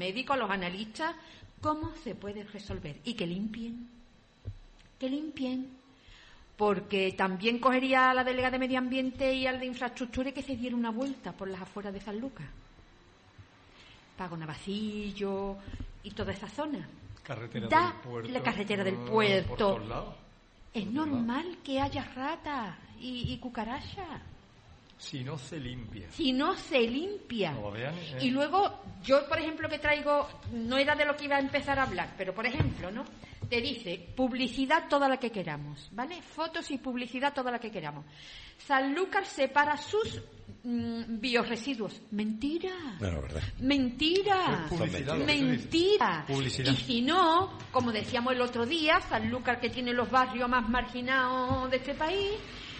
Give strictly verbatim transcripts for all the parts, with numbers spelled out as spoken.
médicos, a los analistas, cómo se puede resolver. Y que limpien, que limpien, porque también cogería a la delegada de Medio Ambiente y al de Infraestructura y que se diera una vuelta por las afueras de San Lucas. Pago Navacillo y toda esa zona. Carretera da del puerto, la carretera del por puerto. todos lados. Es por normal lados. Que haya ratas y, y cucarachas. Si no se limpia. Si no se limpia. No, vean, eh. Y luego, yo, por ejemplo, que traigo, no era de lo que iba a empezar a hablar, pero, por ejemplo, ¿no? Te dice, publicidad toda la que queramos, ¿vale? Fotos y publicidad toda la que queramos. Sanlúcar separa sus mm, bioresiduos. Mentira. No, no, verdad. Mentira. Publicidad, Mentira. Publicidad. Y si no, como decíamos el otro día, Sanlúcar, que tiene los barrios más marginados de este país,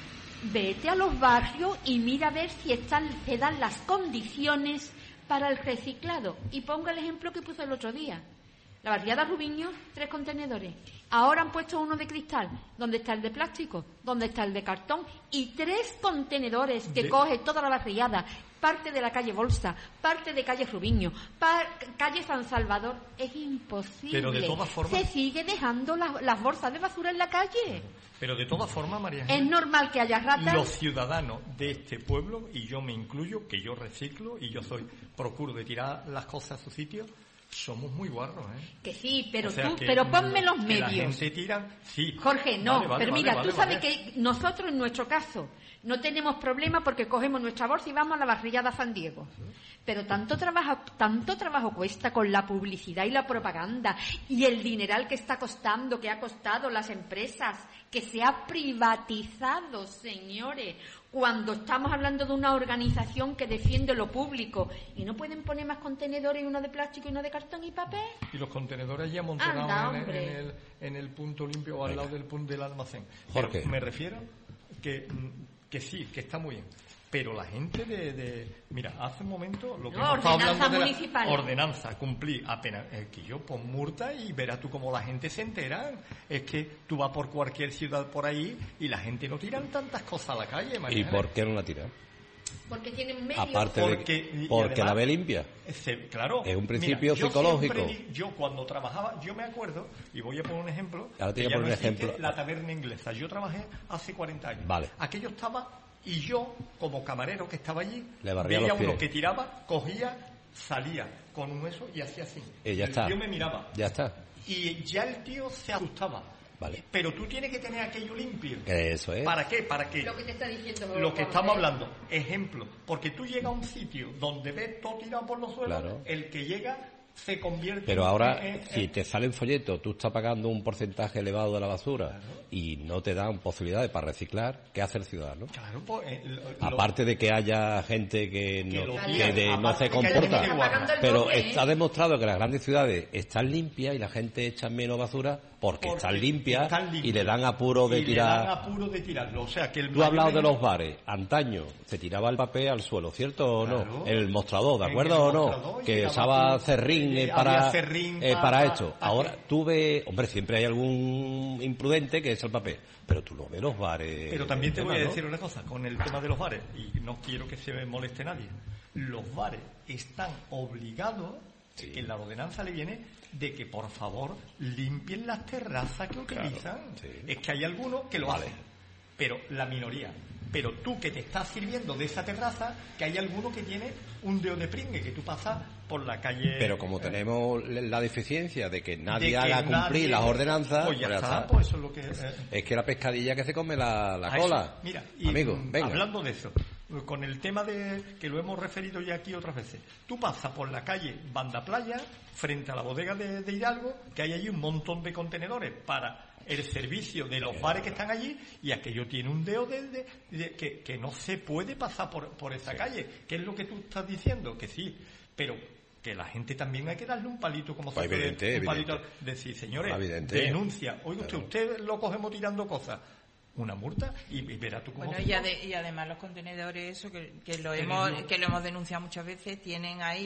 vete a los barrios y mira a ver si están, se dan las condiciones para el reciclado. Y ponga el ejemplo que puse el otro día. La barriada Rubiño, tres contenedores. Ahora han puesto uno de cristal. ¿Dónde está el de plástico? ¿Dónde está el de cartón? Y tres contenedores que de... coge toda la barriada. Parte de la calle Bolsa, parte de calle Rubiño, par... calle San Salvador. Es imposible. Pero de todas formas... Se sigue dejando la, las bolsas de basura en la calle. Pero de todas formas, María Es normal que haya ratas. Los ciudadanos de este pueblo, y yo me incluyo, que yo reciclo y yo soy procuro de tirar las cosas a su sitio, somos muy guarros, ¿eh? Que sí, pero o sea, tú, que, pero ponme los que medios. La gente tira, sí. Jorge, no, vale, vale, pero vale, mira, vale, tú sabes vale. que nosotros en nuestro caso no tenemos problema porque cogemos nuestra bolsa y vamos a la barriada San Diego. Pero tanto trabajo, tanto trabajo cuesta con la publicidad y la propaganda y el dineral que está costando, que ha costado las empresas, que se ha privatizado, señores, cuando estamos hablando de una organización que defiende lo público y no pueden poner más contenedores, uno de plástico y uno de cartón y papel. Y los contenedores ya amontonados Anda, en, hombre. en, el, en el punto limpio o al Venga. lado del punto del almacén. Jorge. Pero me refiero que, que sí, que está muy bien. Pero la gente de, de mira, hace un momento lo que No, hemos estado ordenanza hablando de municipal. la ordenanza, cumplir apenas, eh, que yo pon multa y verás tú cómo la gente se entera. Es que tú vas por cualquier ciudad por ahí y la gente no tiran tantas cosas a la calle, María. ¿Y por qué no la tira? Porque tienen medios. Aparte Porque- de y porque además- la ve limpia. Ese- claro. Es un principio Mira, yo psicológico. siempre di- Yo cuando trabajaba, yo me acuerdo, y voy a poner un ejemplo, Ahora te que voy a ya poner no un existe, ejemplo. la taberna inglesa. Yo trabajé hace cuarenta años. Vale. Aquello estaba, y yo, como camarero que estaba allí, Le barría veía los uno pies. que tiraba, cogía, salía con un eso y hacía así. Y ya el está. tío me miraba. Ya está. Y ya el tío se asustaba. Vale. Pero tú tienes que tener aquello limpio. Eso es. ¿Para qué? Para que Lo que te está diciendo lo que Jorge. estamos hablando, ejemplo, porque tú llegas a un sitio donde ves todo tirado por los suelos, Claro. el que llega se convierte Pero en- ahora, en- en- si te sale en folleto, tú estás pagando un porcentaje elevado de la basura y no te dan posibilidades para reciclar, ¿qué hace el ciudadano? Claro, pues, eh, lo- Aparte de que haya gente que no, lo que diga, de- no aparte se de que haya comporta, gente guarra. Pagando el pero doble, ¿eh? está demostrado que las grandes ciudades están limpias y la gente echa menos basura porque, porque están limpias están limpias. y le dan apuro de Y tirar. le dan apuro de tirarlo. O sea, que el Tú has hablado de mayor- los bares. Antaño se tiraba el papel al suelo, ¿cierto o no? Claro. En el mostrador, ¿de En acuerdo el o no? mostrador, y Que tiraba usaba tú- cerrín eh, había para, cerrín eh, para- para esto. para- Ahora tú ves, hombre, siempre hay algún imprudente que echa el papel, pero tú lo ves los bares. Pero también te tema, voy a ¿no? decir una cosa, con el tema de los bares, y no quiero que se me moleste nadie, los bares están obligados, Sí. que en la ordenanza le viene, de que por favor limpien las terrazas que Claro, utilizan. sí. Es que hay algunos que lo Vale. hacen, pero la minoría. Pero tú que te estás sirviendo de esa terraza, que hay alguno que tiene un dedo de pringue, que tú pasas por la calle... Pero como eh, tenemos la deficiencia de que nadie de que haga cumplir nadie- las ordenanzas, pues ya pues ya está, está. pues eso es lo que... eh, Es que la pescadilla que se come la, la A cola. eso, mira, y, Amigo, mm, venga. hablando de eso, con el tema de que lo hemos referido ya aquí otras veces, tú pasas por la calle Banda Playa, frente a la bodega de, de Hidalgo, que hay allí un montón de contenedores para el servicio de los bares que están allí, y aquello tiene un dedo de, de- de- que, que no se puede pasar por, por esa calle. ¿Qué es lo que tú estás diciendo? Que sí, pero que la gente también hay que darle un palito, como Pues se puede, evidente, un palito, evidente. decir, señores, Evidente. denuncia, oiga usted, Claro. usted lo cogemos tirando cosas, una multa y, y verá tú cómo... Bueno, y, ade- y además los contenedores, eso que, que lo Que hemos no- que lo hemos denunciado muchas veces, tienen ahí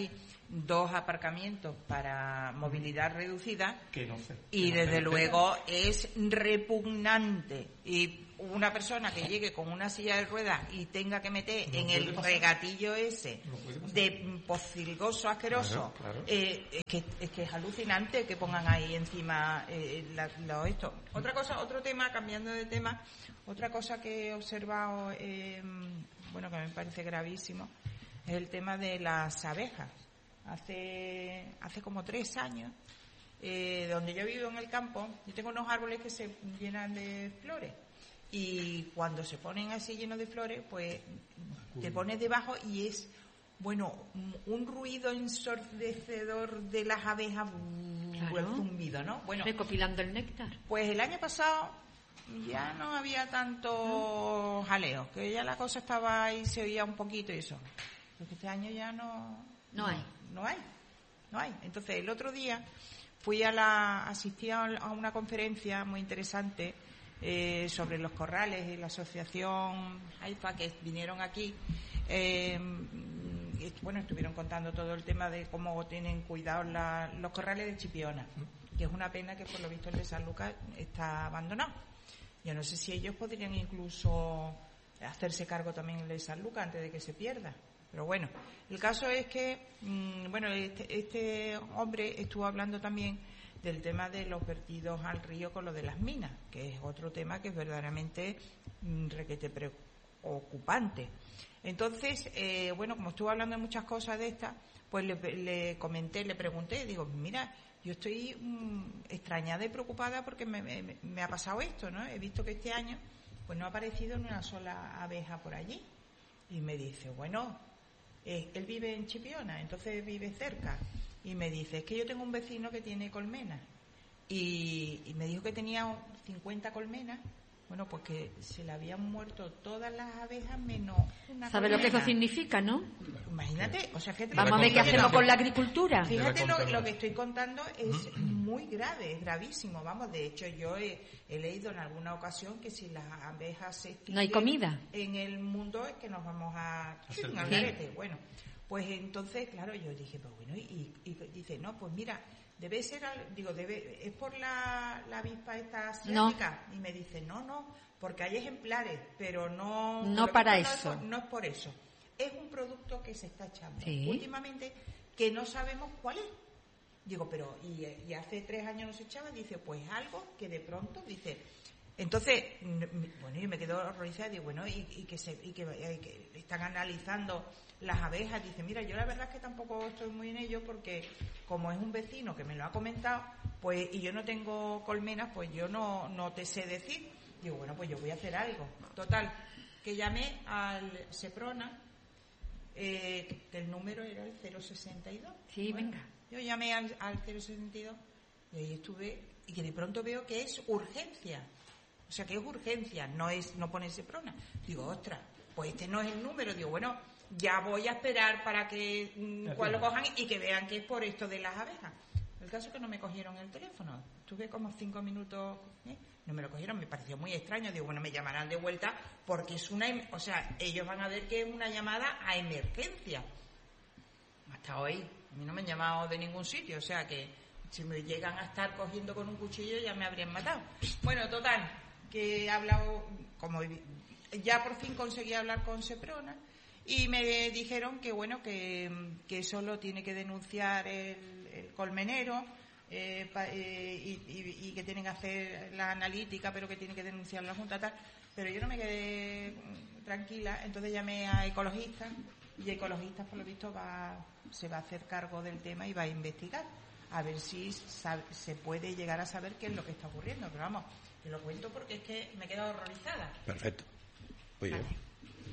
dos aparcamientos para movilidad reducida que no sé, y que no desde sé, luego es repugnante. Y una persona que llegue con una silla de ruedas y tenga que meter no en el pasar. regatillo ese no de pocilgoso asqueroso, claro, claro. Eh, es, que, es que es alucinante que pongan ahí encima eh, la, lo esto. Otra cosa, otro tema, cambiando de tema, otra cosa que he observado, eh, bueno, que me parece gravísimo, es el tema de las abejas. Hace, hace como tres años, eh, donde yo vivo en el campo, yo tengo unos árboles que se llenan de flores. Y cuando se ponen así llenos de flores, pues te pones debajo y es, bueno, un ruido ensordecedor de las abejas, claro. El zumbido, ¿no? Bueno, recopilando el néctar. Pues el año pasado ya no había tanto jaleo, que ya la cosa estaba ahí, se oía un poquito y eso. Porque este año ya no... No hay. No, no hay, no hay. Entonces el otro día fui a la, asistí a una conferencia muy interesante Eh, sobre los corrales y la asociación AIFA que vinieron aquí. Eh, bueno, estuvieron contando todo el tema de cómo tienen cuidado la, los corrales de Chipiona, que es una pena que por lo visto el de San Lucas está abandonado. Yo no sé si ellos podrían incluso hacerse cargo también el de San Lucas antes de que se pierda. Pero bueno, el caso es que, mmm, bueno, este, este hombre estuvo hablando también del tema de los vertidos al río con lo de las minas, que es otro tema que es verdaderamente mmm, requete preocupante. Entonces, eh, bueno, como estuve hablando de muchas cosas de estas, pues le, le comenté, le pregunté, digo, mira, yo estoy mmm, extrañada y preocupada porque me, me, me ha pasado esto, ¿no? He visto que este año pues no ha aparecido ni una sola abeja por allí. Y me dice, bueno, eh, él vive en Chipiona, entonces vive cerca. Y me dice, es que yo tengo un vecino que tiene colmenas. Y, y me dijo que tenía cincuenta colmenas. Bueno, pues que se le habían muerto todas las abejas menos una ¿Sabe colmena. lo que eso significa, no? Imagínate, o sea, fíjate. Vamos a ver qué hacemos con la agricultura. Fíjate lo, lo que estoy contando es muy grave, es gravísimo. Vamos, de hecho yo he, he leído en alguna ocasión que si las abejas se extinguen no hay comida en el mundo es que nos vamos a... Sí. Bueno, pues entonces, claro, yo dije, pues bueno, y, y dice, no, pues mira, debe ser, digo, debe es por la, la avispa esta asiática. No. Y me dice, no, no, porque hay ejemplares, pero no... No para eso. No es, por, no es por eso. Es un producto que se está echando sí. últimamente que no sabemos cuál es. Digo, pero, y, y hace tres años no se echaba, dice, pues algo que de pronto, dice... Entonces, bueno, yo me quedo horrorizada, digo, bueno, y, y, que, se, y, que, y que están analizando las abejas. Dice, mira, yo la verdad es que tampoco estoy muy en ello porque como es un vecino que me lo ha comentado, pues y yo no tengo colmenas, pues yo no, no te sé decir. Digo, bueno, pues yo voy a hacer algo. Total, que llamé al Seprona, eh, que el número era el cero sesenta y dos. Sí, bueno, venga. Yo llamé al, al cero sesenta y dos y ahí estuve, y que de pronto veo que es urgencia. O sea, que es urgencia, no es no pone Seprona. Digo, ostras, pues este no es el número. Digo, bueno, ya voy a esperar para que mmm, cuál lo cojan y que vean que es por esto de las abejas. El caso es que no me cogieron el teléfono. Estuve como cinco minutos, ¿eh? No me lo cogieron, me pareció muy extraño. Digo, bueno, me llamarán de vuelta porque es una... O sea, ellos van a ver que es una llamada a emergencia. Hasta hoy, a mí no me han llamado de ningún sitio, o sea que si me llegan a estar cogiendo con un cuchillo ya me habrían matado. Bueno, total, que he hablado, como ya por fin conseguí hablar con Seprona y me dijeron que bueno, que, que solo tiene que denunciar el, el colmenero eh, pa, eh, y, y, y que tienen que hacer la analítica, pero que tiene que denunciar la Junta tal. Pero yo no me quedé tranquila, entonces llamé a ecologistas y ecologistas por lo visto va, se va a hacer cargo del tema y va a investigar a ver si sabe, se puede llegar a saber qué es lo que está ocurriendo. Pero vamos, te lo cuento porque es que me he quedado horrorizada. Perfecto. Muy bien. Vale.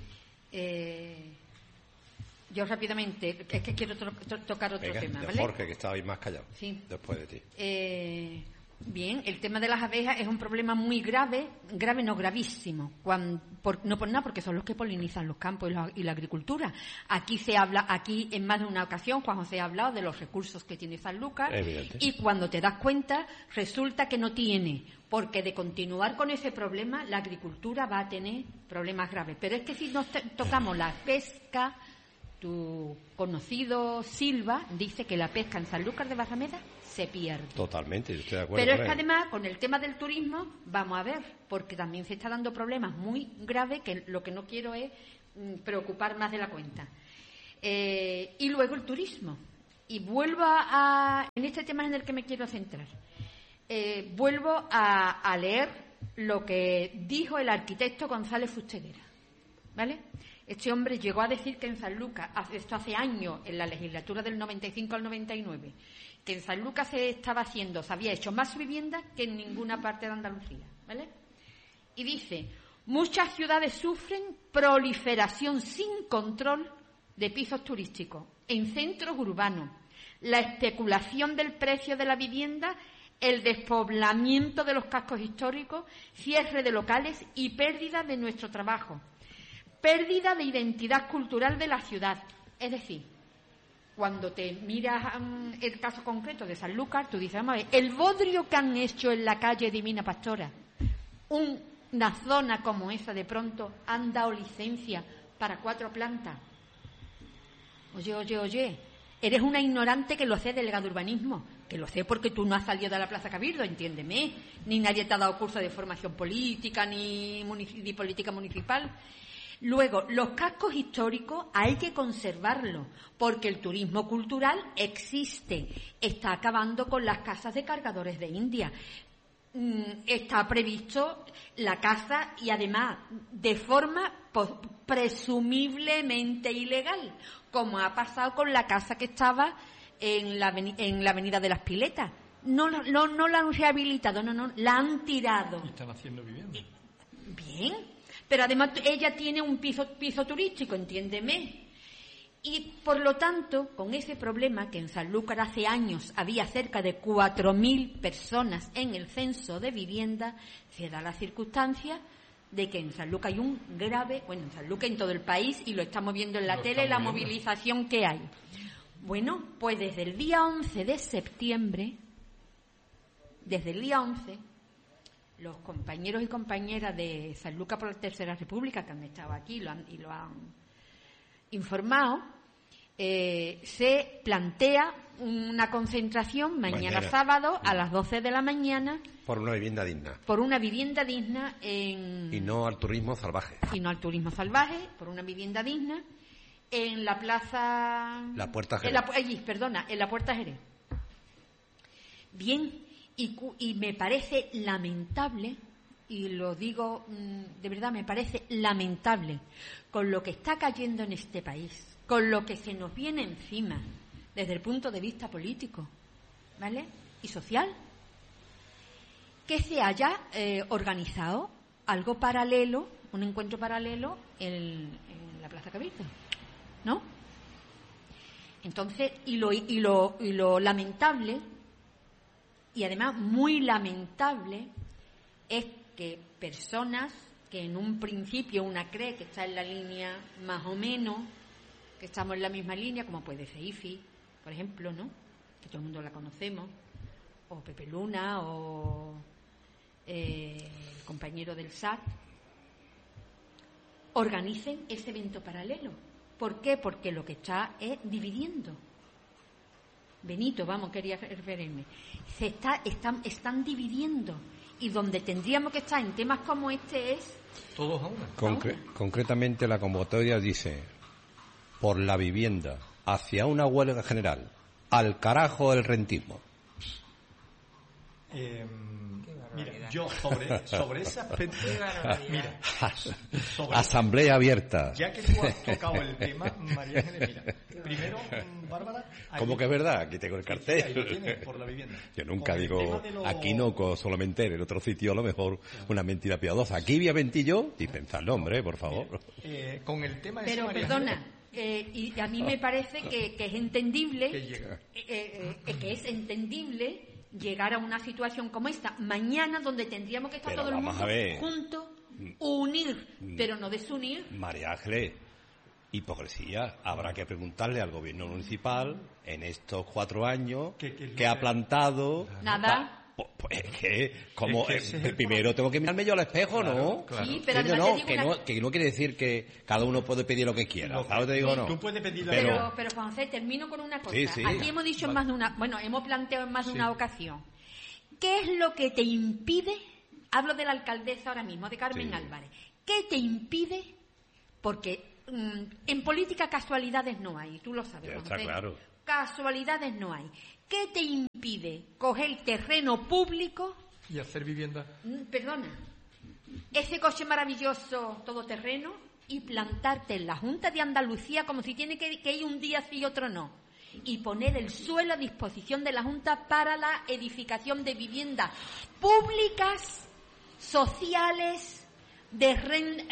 Eh, yo rápidamente, es que quiero to- to- tocar otro Venga, tema, de ¿vale? Jorge, que estaba ahí más callado. Sí. Después de ti. Eh, bien, el tema de las abejas es un problema muy grave, grave no gravísimo, cuando, por, no por nada porque son los que polinizan los campos y la, y la agricultura. Aquí se habla, aquí en más de una ocasión, Juan José ha hablado de los recursos que tiene Sanlúcar. Evidente. Y cuando te das cuenta, resulta que no tiene, porque de continuar con ese problema, la agricultura va a tener problemas graves. Pero es que si nos te- tocamos la pesca, tu conocido Silva dice que la pesca en Sanlúcar de Barrameda se pierde. Totalmente, estoy de acuerdo. Pero es con que él. además, con el tema del turismo, vamos a ver, porque también se está dando problemas muy graves, que lo que no quiero es mm, preocupar más de la cuenta. Eh, y luego el turismo. Y vuelvo a, a... En este tema en el que me quiero centrar. Eh, vuelvo a, a leer lo que dijo el arquitecto González Fusteguera. ¿Vale? Este hombre llegó a decir que en Sanlúcar, esto hace años, en la legislatura del noventa y cinco al noventa y nueve, que en Sanlúcar se estaba haciendo, se había hecho más viviendas que en ninguna parte de Andalucía, ¿vale? Y dice, muchas ciudades sufren proliferación sin control de pisos turísticos en centros urbanos, la especulación del precio de la vivienda, el despoblamiento de los cascos históricos, cierre de locales y pérdida de nuestro trabajo. Pérdida de identidad cultural de la ciudad. Es decir, cuando te miras um, el caso concreto de Sanlúcar, tú dices, vamos a ver, el bodrio que han hecho en la calle Divina Pastora, un, una zona como esa, de pronto han dado licencia para cuatro plantas. Oye, oye, oye, eres una ignorante que lo sé, delegado de urbanismo, que lo sé porque tú no has salido de la Plaza Cabildo, entiéndeme, ni nadie te ha dado curso de formación política, ni, munici- ni política municipal. Luego, los cascos históricos hay que conservarlos, porque el turismo cultural existe. Está acabando con las casas de cargadores de India. Está previsto la casa, y además de forma pues, presumiblemente ilegal, como ha pasado con la casa que estaba en la, en la Avenida de las Piletas. No, no, no la han rehabilitado, no, no, la han tirado. Y están haciendo vivienda. Bien. Pero además ella tiene un piso, piso turístico, entiéndeme. Y por lo tanto, con ese problema, que en Sanlúcar hace años había cerca de cuatro mil personas en el censo de vivienda, se da la circunstancia de que en Sanlúcar hay un grave, bueno, en Sanlúcar, en todo el país, y lo estamos viendo en la Lo tele, la estamos viendo. movilización que hay. Bueno, pues desde el día once de septiembre, desde el día once, los compañeros y compañeras de Sanlúcar por la Tercera República, que han estado aquí lo han, y lo han informado, eh, se plantea una concentración mañana, Mañana. sábado a las doce de la mañana Por una vivienda digna. por una vivienda digna en... Y no al turismo salvaje. y no al turismo salvaje, por una vivienda digna en la plaza... La Puerta en Jerez. la, allí, perdona, en la Puerta Jerez. Bien, y, cu- y me parece lamentable, y lo digo mm, de verdad, me parece lamentable, con lo que está cayendo en este país, con lo que se nos viene encima, desde el punto de vista político, ¿vale? Y social, que se haya eh, organizado algo paralelo, un encuentro paralelo en, en la Plaza Cabildo, ¿no? Entonces, y lo, y lo, y lo lamentable, y además muy lamentable, es que personas que en un principio una cree que está en la línea más o menos, que estamos en la misma línea, como puede ser IFI, por ejemplo, ¿no? Que todo el mundo la conocemos, o Pepe Luna, o eh, el compañero del S A C, organicen ese evento paralelo. ¿Por qué? Porque lo que está es dividiendo. Benito, vamos, quería referirme. Se está, están, están dividiendo. Y donde tendríamos que estar en temas como este es... Todos a una. Concre- concretamente la convocatoria dice, por la vivienda, hacia una huelga general, al carajo el rentismo. Eh, mira, barbaridad. yo sobre, sobre ese aspecto... Qué barbaridad. Mira, sobre- Asamblea abierta. ya que tú has tocado el tema, María Ángeles, mira, primero, mm, Bárbara... ¿Cómo ahí- que es verdad? Aquí tengo el Sí, sí, ahí lo cartel. tienes, por la vivienda. Yo nunca Con el digo, tema de los- aquí no co- solamente en otro sitio a lo mejor una mentira piadosa. Aquí voy a mentir yo y pensarlo, hombre, por favor. Eh, con el tema ese, Pero, María perdona, Ángeles, eh, y a mí me parece que, que es entendible, que llega. eh, eh, eh, que es entendible llegar a una situación como esta mañana, donde tendríamos que estar Pero todo el vamos mundo a ver. juntos, unir, pero no desunir. María Ángeles, hipocresía. Habrá que preguntarle al gobierno municipal en estos cuatro años ¿Qué- qué es lo qué ha que- plantado Nada. Pues, pues es que, como Es que eh, ese- primero tengo que mirarme yo al espejo, Claro, ¿no? claro. Sí, pero Entiendo, además no, te digo que, una- no, que no quiere decir que cada uno puede pedir lo que quiera. Lo que- ¿Sabes? Te digo, no. Tú puedes pedir la Pero- Pero, pero Juan José, termino con una cosa. Sí, sí. Aquí hemos dicho en Vale. más de una, bueno, hemos planteado en más de Sí. una ocasión. ¿Qué es lo que te impide? Hablo de la alcaldesa ahora mismo, de Carmen Sí. Álvarez. ¿Qué te impide? Porque mm, en política casualidades no hay, tú lo sabes. Ya Juan está José. claro. Casualidades no hay. ¿Qué te impide coger terreno público? Y hacer vivienda. Mm, Perdona, ese coche maravilloso todoterreno y plantarte en la Junta de Andalucía como si tiene que, que ir un día sí y otro no. Y poner el suelo a disposición de la Junta para la edificación de viviendas públicas, sociales, de, ren-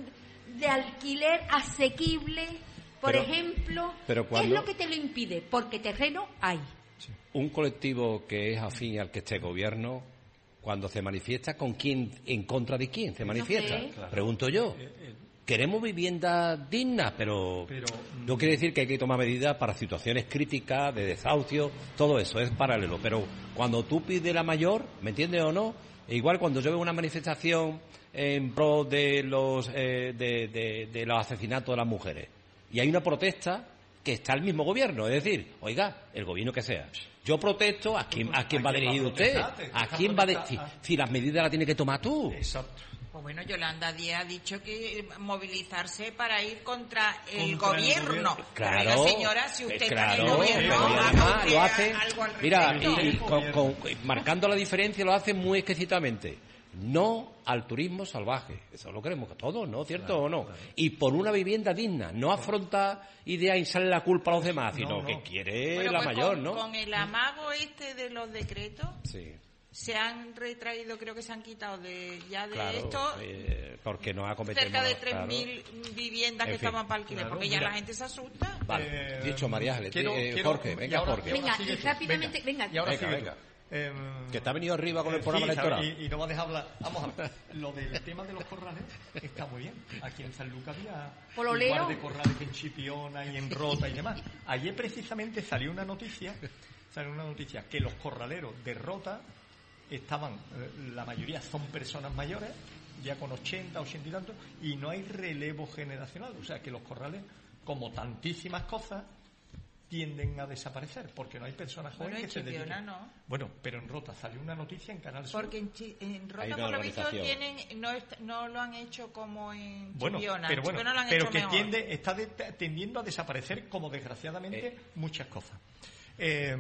de alquiler asequible, por Pero- ejemplo. pero ¿Qué cuando- es lo que te lo impide? Porque terreno hay. Un colectivo que es afín al que esté gobierno, cuando se manifiesta, ¿con quién, en contra de quién se manifiesta? sé. Claro. Pregunto yo. Eh, eh, Queremos viviendas dignas, pero, Pero, no quiere decir que hay que tomar medidas para situaciones críticas, de desahucio, todo eso es paralelo. Pero cuando tú pides la mayor, ¿me entiendes o no? E igual cuando yo veo una manifestación en pro de los, eh, de, de- de los asesinatos de las mujeres y hay una protesta que está el mismo gobierno, es decir, oiga, el gobierno que sea. Yo protesto, ¿a quién, a quién va dirigido usted? protestar? ¿Te ¿A deja quién va a decir? protestar? Si las medidas las tiene que tomar tú. Exacto. Pues bueno, Yolanda Díaz ha dicho que eh, movilizarse para ir contra el Contra el gobierno. gobierno. Pero, Claro, oiga, señora, si usted eh, está en el claro, gobierno, pero haga además usted lo hace, algo al mira, respecto. y, y con- con- marcando la diferencia lo hace muy exquisitamente. No al turismo salvaje, eso lo queremos todos, ¿no? ¿Cierto o no? Y por una vivienda digna, no afronta ideas y echarle la culpa a los demás, sino no. que quiere Bueno, la pues mayor, con, ¿no? con el amago este de los decretos, Sí, se han retraído, creo que se han quitado de ya de claro, esto eh, porque nos ha cometido cerca de malos, claro. tres mil viviendas En que fin, estaban para alquiler, claro, porque ya mira. la gente se asusta. Vale, Eh, dicho María Ángeles, quiero- eh, quiero- Jorge, y venga ahora- Jorge. y ahora Venga, sigue y tú. rápidamente, venga. Y ahora Venga, sigue venga. tú. Em, Que te ha venido arriba con el Eh, programa sí, electoral. Y, y no me has dejado hablar. Vamos a ver. Lo del tema de los corrales está muy bien. Aquí en San Lucas había Pololeo. igual de corrales que en Chipiona y en Rota y demás. Ayer precisamente salió una noticia, salió una noticia que los corraleros de Rota estaban, eh, la mayoría son personas mayores, ya con ochenta, ochenta y tantos, y no hay relevo generacional. O sea que los corrales, como tantísimas cosas, tienden a desaparecer porque no hay personas jóvenes Bueno, en que se Chipiona dediquen. no. Bueno, pero en Rota salió una noticia en Canal Sur. Porque en, Chi- en Hay Rota, una por lo visto, organización. tienen, no, est- no lo han hecho como en Bueno, Chipiona. pero En bueno, Chipiona lo han pero hecho que mejor. tiende, está de- tendiendo a desaparecer, como desgraciadamente Eh. muchas cosas. Eh,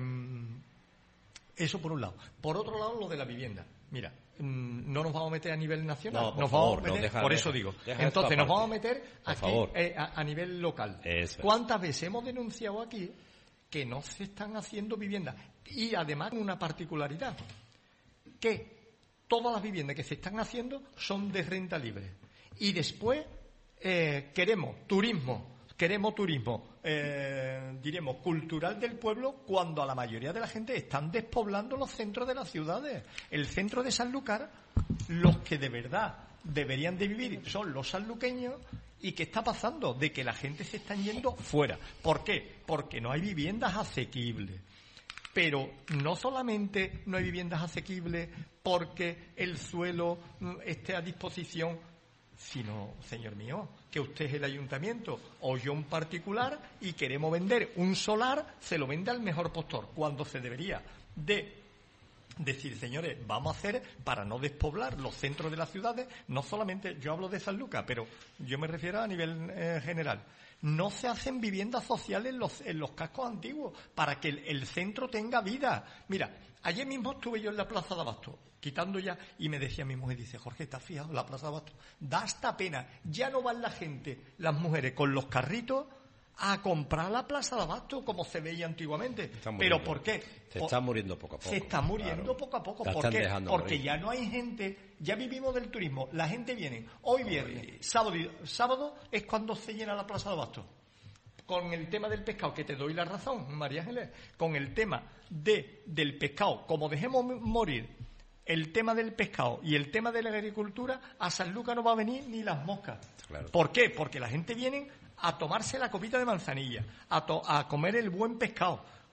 eso por un lado. Por otro lado, lo de la vivienda. Mira, mm, no nos vamos a meter a nivel nacional, No, por nos favor, vamos a no, meter, deja- por deja- eso digo. deja Entonces esta nos vamos a parte. meter Por aquí, favor. eh, a, a nivel local. Eso es. ¿Cuántas veces hemos denunciado aquí que no se están haciendo viviendas? Y además una particularidad, que todas las viviendas que se están haciendo son de renta libre. Y después eh, queremos turismo, queremos turismo, eh, diremos, cultural del pueblo, cuando a la mayoría de la gente están despoblando los centros de las ciudades. El centro de Sanlúcar, los que de verdad deberían de vivir son los sanluqueños. ¿Y qué está pasando? De que la gente se está yendo fuera. ¿Por qué? Porque no hay viviendas asequibles. Pero no solamente no hay viviendas asequibles porque el suelo mm, esté a disposición, sino, señor mío, que usted es el ayuntamiento o yo un particular y queremos vender un solar, se lo vende al mejor postor, cuando se debería de decir, señores, vamos a hacer para no despoblar los centros de las ciudades, no solamente, yo hablo de San Lucas, pero yo me refiero a nivel eh, general. No se hacen viviendas sociales en los, en los cascos antiguos para que el, el centro tenga vida. Mira, ayer mismo estuve yo en la Plaza de Abasto, quitando ya, y me decía mi mujer, dice, Jorge, ¿te has fijado? La Plaza de Abasto da hasta pena. Ya no van la gente, las mujeres, con los carritos a comprar la Plaza de Abasto como se veía antiguamente. Está ¿Pero muriendo. por qué? Se Por- está muriendo poco a poco. se está muriendo claro. poco a poco. La ¿Por están qué? dejando Porque morir. ya no hay gente, ya vivimos del turismo. La gente viene hoy viernes, sábado, y- sábado es cuando se llena la Plaza de Abasto. Con el tema del pescado, que te doy la razón, María Ángeles, con el tema de, del pescado, como dejemos morir el tema del pescado y el tema de la agricultura, a San Lucas no va a venir ni las moscas. Claro. ¿Por qué? Porque la gente viene a tomarse la copita de manzanilla, a, to- a comer el buen pescado.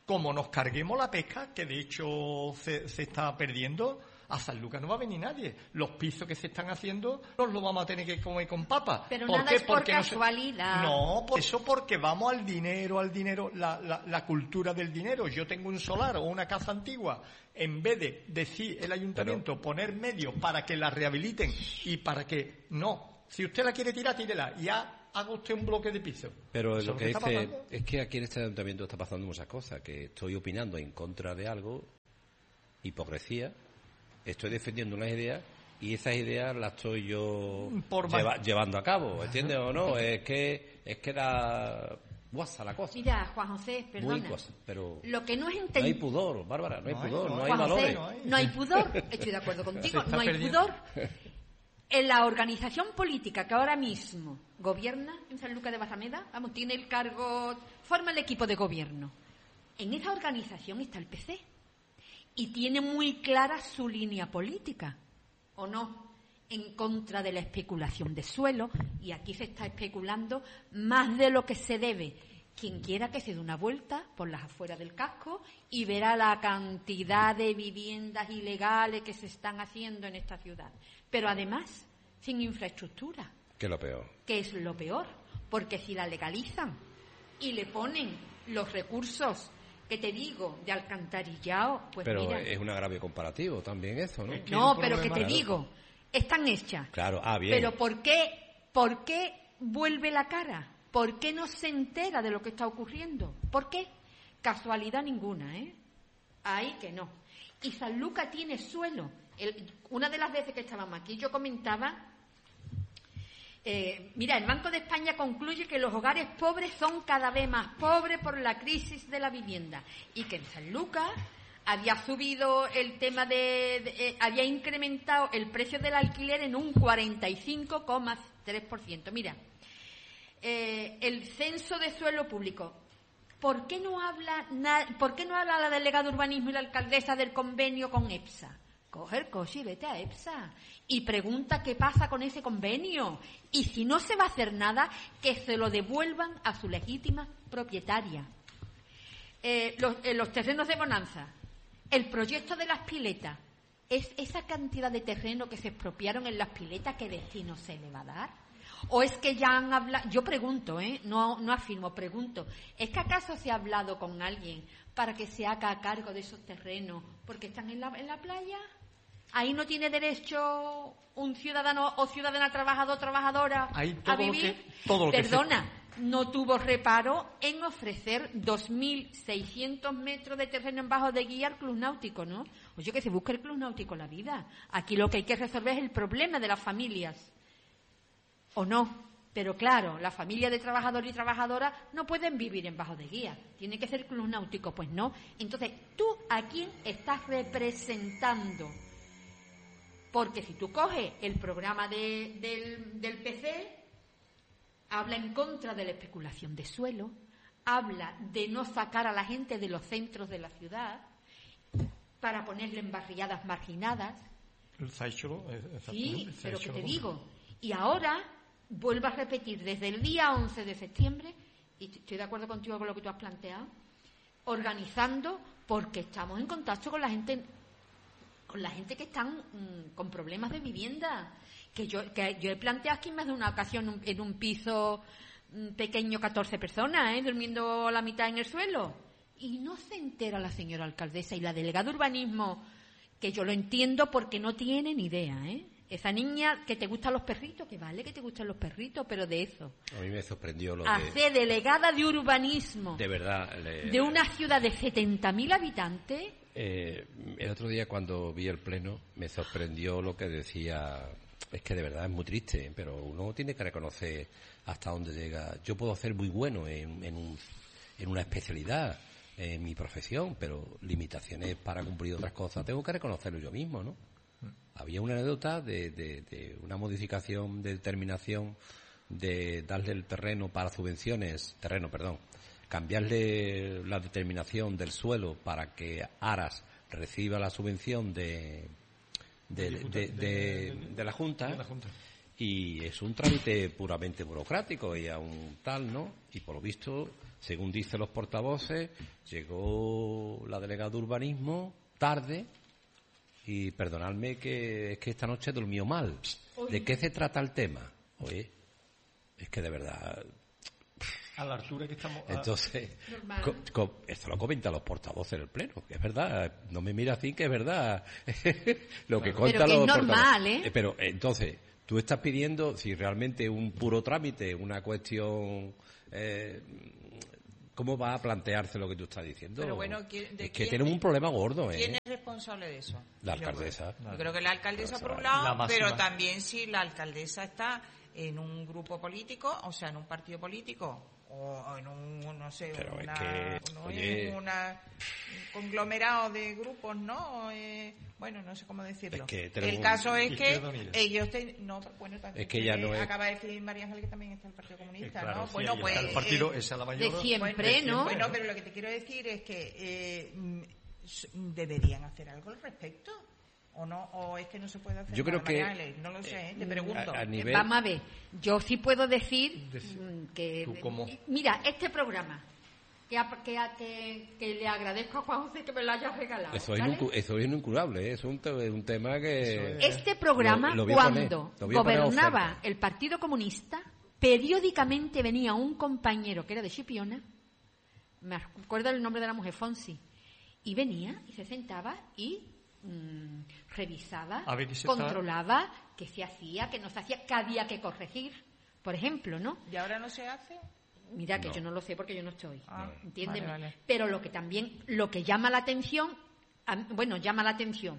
como nos carguemos la pesca, que de hecho se, se está perdiendo, a Sanlúcar no va a venir nadie. Los pisos que se están haciendo los lo vamos a tener que comer con papas. Pero ¿Por nada qué? es por Porque casualidad. No, se... no, por eso porque vamos al dinero, al dinero, la, la, la cultura del dinero. Yo tengo un solar o una casa antigua, en vez de decir el ayuntamiento, pero... poner medios para que la rehabiliten y para que... No, si usted la quiere tirar, tírela. Y ya haga usted un bloque de piso. Pero lo que dice es que aquí en este ayuntamiento está pasando muchas cosas, que estoy opinando en contra de algo, hipocresía, estoy defendiendo unas ideas y esas ideas las estoy yo lleva, llevando a cabo, ¿entiendes o no? Es que es que da guasa la cosa. Mira, Juan José, perdona. Muy guasa, pero lo que no es enten... no hay pudor, Bárbara, no hay no pudor, hay, no, no hay Juan valores. José, no, hay. no hay pudor, estoy de acuerdo contigo, no hay perdiendo. pudor. En la organización política que ahora mismo gobierna en Sanlúcar de Barrameda, vamos, tiene el cargo, forma el equipo de gobierno. En esa organización está el P C y tiene muy clara su línea política, ¿o no? En contra de la especulación de suelo, y aquí se está especulando más de lo que se debe. Quien quiera que se dé una vuelta por las afueras del casco y verá la cantidad de viviendas ilegales que se están haciendo en esta ciudad. Pero además, sin infraestructura. ¿Qué es lo peor? ¿Qué es lo peor? Porque si la legalizan y le ponen los recursos que te digo de alcantarillado, pues pero mira... Pero es un agravio comparativo también eso, ¿no? Es que no, pero que te claro. digo, están hechas. Claro, ah, bien. Pero ¿por qué, por qué vuelve la cara? ¿Por qué no se entera de lo que está ocurriendo? ¿Por qué? Casualidad ninguna, ¿eh? Ahí que no. Y Sanlúcar tiene suelo. El, una de las veces que estábamos aquí yo comentaba, eh, mira, el Banco de España concluye que los hogares pobres son cada vez más pobres por la crisis de la vivienda y que en Sanlúcar había subido el tema de, de eh, había incrementado el precio del alquiler en un cuarenta y cinco coma tres por ciento. Mira, eh, el censo de suelo público. ¿Por qué no habla na, ¿por qué no habla la delegada de urbanismo y la alcaldesa del convenio con EPSA? Coge el coche y vete a EPSA y pregunta qué pasa con ese convenio. Y si no se va a hacer nada, que se lo devuelvan a su legítima propietaria. Eh, los, eh, los terrenos de bonanza. El proyecto de las piletas. ¿Es esa cantidad de terreno que se expropiaron en las piletas, qué destino se le va a dar? ¿O es que ya han hablado? Yo pregunto, ¿eh? No, no afirmo, pregunto. ¿Es que acaso se ha hablado con alguien para que se haga a cargo de esos terrenos porque están en la, en la playa? Ahí no tiene derecho un ciudadano o ciudadana trabajador o trabajadora a vivir. Lo que, todo lo Perdona, que se... no tuvo reparo en ofrecer dos mil seiscientos metros de terreno en bajo de guía al club náutico, ¿no? Oye, que se busque el club náutico la vida. Aquí lo que hay que resolver es el problema de las familias. ¿O no? Pero claro, la familia de trabajador y trabajadora no pueden vivir en bajo de guía. Tiene que ser club náutico, pues no. Entonces, ¿tú a quién estás representando? Porque si tú coges el programa de, del, del P C, habla en contra de la especulación de suelo, habla de no sacar a la gente de los centros de la ciudad para ponerle en barriadas marginadas. El Saicholo, sí, pero que te digo. Y ahora vuelvo a repetir, desde el día once de septiembre, y estoy de acuerdo contigo con lo que tú has planteado, organizando, porque estamos en contacto con la gente... con la gente que están mmm, con problemas de vivienda, que yo que yo he planteado aquí más de una ocasión en un piso mmm, pequeño, catorce personas, ¿eh? Durmiendo la mitad en el suelo, y no se entera la señora alcaldesa y la delegada de urbanismo, que yo lo entiendo porque no tiene ni idea, ¿eh? Esa niña que te gustan los perritos, que vale que te gustan los perritos, pero de eso. A mí me sorprendió lo de... Hacer delegada de urbanismo. De verdad. Le... De una ciudad de setenta mil habitantes. Eh, el otro día cuando vi el pleno me sorprendió lo que decía. Es que de verdad es muy triste, pero uno tiene que reconocer hasta dónde llega. Yo puedo ser muy bueno en, en, un, en una especialidad, en mi profesión, pero limitaciones para cumplir otras cosas tengo que reconocerlo yo mismo, ¿no? Había una anécdota de, de, de una modificación de determinación de darle el terreno para subvenciones, terreno, perdón, cambiarle la determinación del suelo para que Aras reciba la subvención de de, de, de, de, de la Junta, de la Junta, y es un trámite puramente burocrático y aún tal, ¿no? Y por lo visto según dicen los portavoces, llegó la delegada de urbanismo tarde y perdonadme que es que esta noche durmió mal. ¿De qué se trata el tema? Oye, es que de verdad... A la altura que estamos... Entonces, co, co, esto lo comentan los portavoces en el Pleno, que es verdad, no me mira así, que es verdad. Lo que claro. contan Pero que los es normal, portavoces. ¿eh? Pero entonces, tú estás pidiendo, si realmente un puro trámite, una cuestión... Eh, ¿Cómo va a plantearse lo que tú estás diciendo? Pero bueno, ¿de es que quién, tenemos un problema gordo, ¿eh? ¿Quién es responsable de eso? La alcaldesa. Yo, yo creo que la alcaldesa por un La lado, máxima. pero también si la alcaldesa está en un grupo político, o sea, en un partido político, o en un, no sé, pero una, es que, no oye, es una, un conglomerado de grupos, ¿no? Eh, bueno, no sé cómo decirlo. Es que tenemos el caso es que Izquierda Unida. ellos ten, no, bueno, también Es que ya no es- acaba de decir María Ángel que también está el Partido Comunista, Claro, ¿no? sí, Bueno, ahí pues está el partido, eh, esa es la mayor... de siempre, bueno, ¿no? Bueno, pero lo que te quiero decir es que eh, mm, s- deberían hacer algo al respecto. ¿O no? ¿O es que no se puede hacer Yo creo nada, que, María Ángeles? No lo sé, ¿eh? Te pregunto. a- a nivel- Vamos a ver, yo sí puedo decir Deci- mm, que... ¿Tú cómo? Mira, este programa, que, a- que, a- que, que le agradezco a Juan José que me lo haya regalado. Eso es, ¿vale? incu- eso es incurable, ¿eh? Es un, te- un tema que... Este programa, Lo- lo voy a poner, cuando lo voy a poner a gobernaba oferta. el Partido Comunista, periódicamente venía un compañero que era de Chipiona, me acuerdo el nombre de la mujer, Fonsi, y venía y se sentaba y mm, revisaba, A ver qué se controlaba qué se hacía, qué no se hacía, qué había que corregir, por ejemplo, ¿no? ¿Y ahora no se hace? Mira que No. yo no lo sé porque yo no estoy, Ah, entiéndeme. vale, vale. Pero lo que también, lo que llama la atención, a- bueno, llama la atención.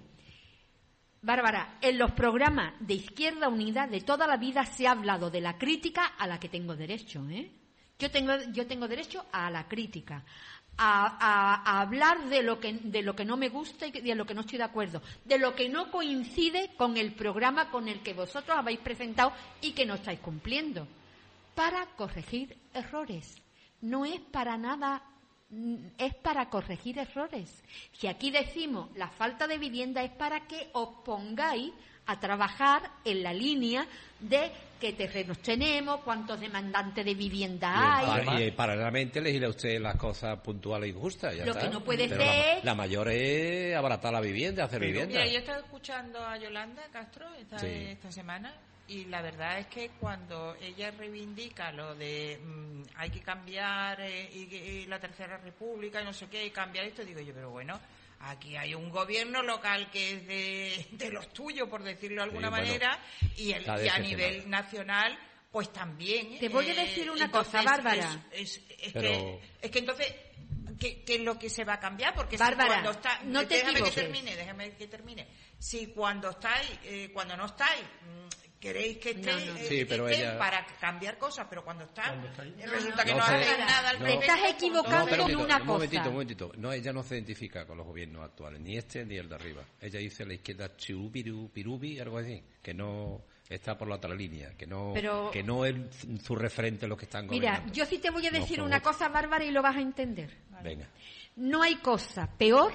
Bárbara, en los programas de Izquierda Unida de toda la vida se ha hablado de la crítica a la que tengo derecho, ¿eh? Yo tengo, yo tengo derecho a la crítica, a, a- a hablar de lo que de lo que no me gusta y de lo que no estoy de acuerdo, de lo que no coincide con el programa con el que vosotros habéis presentado y que no estáis cumpliendo, para corregir errores. No es para nada, mm, es para corregir errores. Si aquí decimos la falta de vivienda es para que os pongáis a trabajar en la línea de qué terrenos tenemos, cuántos demandantes de vivienda hay. Y, y paralelamente legisla usted las cosas puntuales y justas. Ya Lo está. que no puede Pero ser- La, la mayor es abaratar la vivienda, hacer Pero- vivienda. Mira, yo estaba escuchando a Yolanda Castro esta, Sí. esta semana y la verdad es que cuando ella reivindica lo de mm, hay que cambiar eh, y, y la Tercera República y no sé qué, y cambiar esto, digo yo, pero bueno, aquí hay un gobierno local que es de, de los tuyos, por decirlo de alguna Sí, bueno, manera, y, el, está y a decepcionado. nivel nacional, pues también. Te voy a decir una cosa, entonces Bárbara. Es, es- es Pero- que, es que entonces, ¿qué, qué es lo que se va a cambiar? Porque si Bárbara, cuando está, no te déjame equivoques. que termine, déjame que termine. Si cuando estáis, eh, cuando no estáis, mm, queréis que esté, No, no. eh, Sí, pero estén ella- para cambiar cosas, pero cuando está, Cuando está ahí. eh, resulta que No no, se- hacen nada al no. respecto, Estás pues, equivocando No, entonces- pero un en momentito, una un momentito, cosa. un momentito. No, ella no se identifica con los gobiernos actuales, ni este ni el de arriba. Ella dice la izquierda chirubiru, pirubi, algo así, que no está por la otra línea, que no, Pero- que no es su referente los que están Mira, gobernando. yo sí te voy a No decir son una otros. cosa, Bárbara, y lo vas a entender. Venga. No hay cosa peor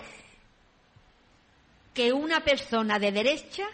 que una persona de derecha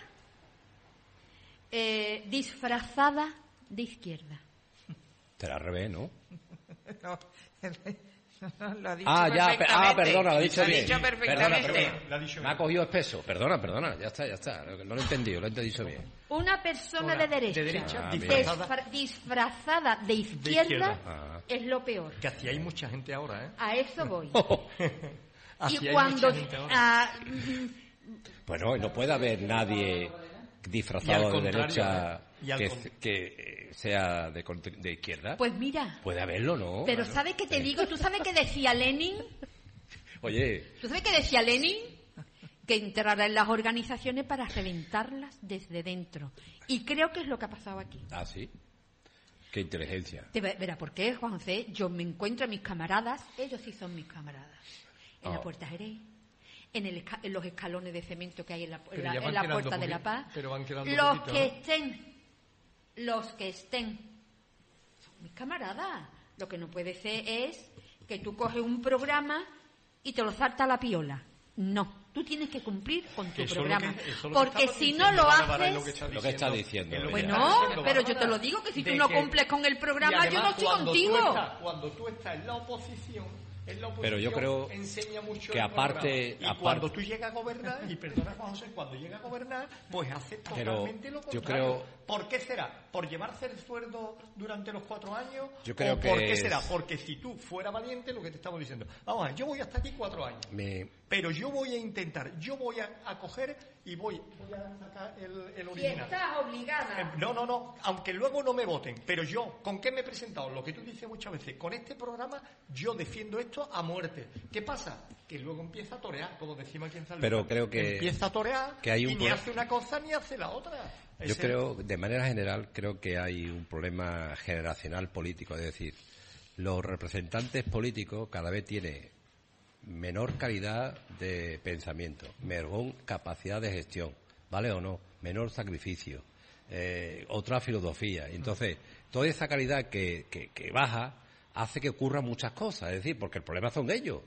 eh, disfrazada de izquierda. Será al revés, ¿no? No, no, lo ha dicho Ah, ya, pe- ah, perfectamente. perdona, lo ha dicho Lo ha bien. dicho Perdona, perfectamente. perdona. Lo ha dicho Me ha bien. cogido espeso. Perdona, perdona, ya está, ya está. No lo he entendido, lo he dicho bien. Una persona Ahora, de derecha, de derecha, Ah, disfrazada. disfra- disfrazada de izquierda, izquierda. Ah. es lo peor. Que así hay mucha gente ahora, ¿eh? A eso voy. Así Y hay cuando mucha gente ahora. ah, mm, Bueno, y no puede haber nadie Y disfrazado al de contrario, derecha ¿eh? Y al que, con- que, eh, sea de, contri- de izquierda. pues mira, Puede haberlo, ¿no? pero Claro. ¿sabes qué te digo? ¿Tú sabes qué decía Lenin? Oye, ¿Tú sabes qué decía Lenin? Que entrará en las organizaciones para reventarlas desde dentro. Y creo que es lo que ha pasado aquí. ah, sí. Qué inteligencia. Te ve- verá por qué, Juan José. Yo me encuentro a mis camaradas, ellos sí son mis camaradas. En la Oh. Puerta Jerez, en, el esca- en los escalones de cemento que hay en la, en Pero la- ya van en la quedando Puerta de la poquito- Paz. pero van quedando Los poquito, que ¿no? estén, los que estén, son mis camaradas. Lo que no puede ser es que tú coges un programa y te lo salta a la piola. No, tú tienes que cumplir con tu Eso programa. que, eso porque que si diciendo, no lo Bárbara, haces... lo que está Lo que está diciendo. diciendo Bueno, diciendo, pero yo Bárbara, te lo digo, que si tú de no que- cumples con el programa, y yo no además, estoy cuando contigo. Tú estás, cuando tú estás en la oposición, en la oposición Pero yo creo enseña mucho que el aparte- programa. Y aparte- cuando tú llegas a gobernar, y perdona Juan José, cuando llegas a gobernar, pues haces Pero totalmente lo yo contrario. creo- ¿Por qué será? ¿Por llevarse el sueldo durante los cuatro años? Yo creo ¿O que por qué es- será? Porque si tú fuera valiente, lo que te estamos diciendo, vamos a ver, yo voy hasta aquí cuatro años. Me, Pero yo voy a intentar, yo voy a, a coger y voy, voy a sacar el, el Si original. estás obligada. Eh, No, no, no, aunque luego no me voten, pero yo, ¿con qué me he presentado? Lo que tú dices muchas veces, con este programa yo defiendo esto a muerte. ¿Qué pasa? Que luego empieza a torear, como decimos aquí en San Luis. Pero creo que- Empieza a torear que hay un y ni pro- hace una cosa ni hace la otra. Yo Ese- creo, de manera general, creo que hay un problema generacional político, es decir, los representantes políticos cada vez tienen menor calidad de pensamiento, menor capacidad de gestión, ¿vale o no? Menor sacrificio, eh, otra filosofía. Entonces, toda esa calidad que, que, que baja hace que ocurran muchas cosas, es decir, porque el problema son ellos,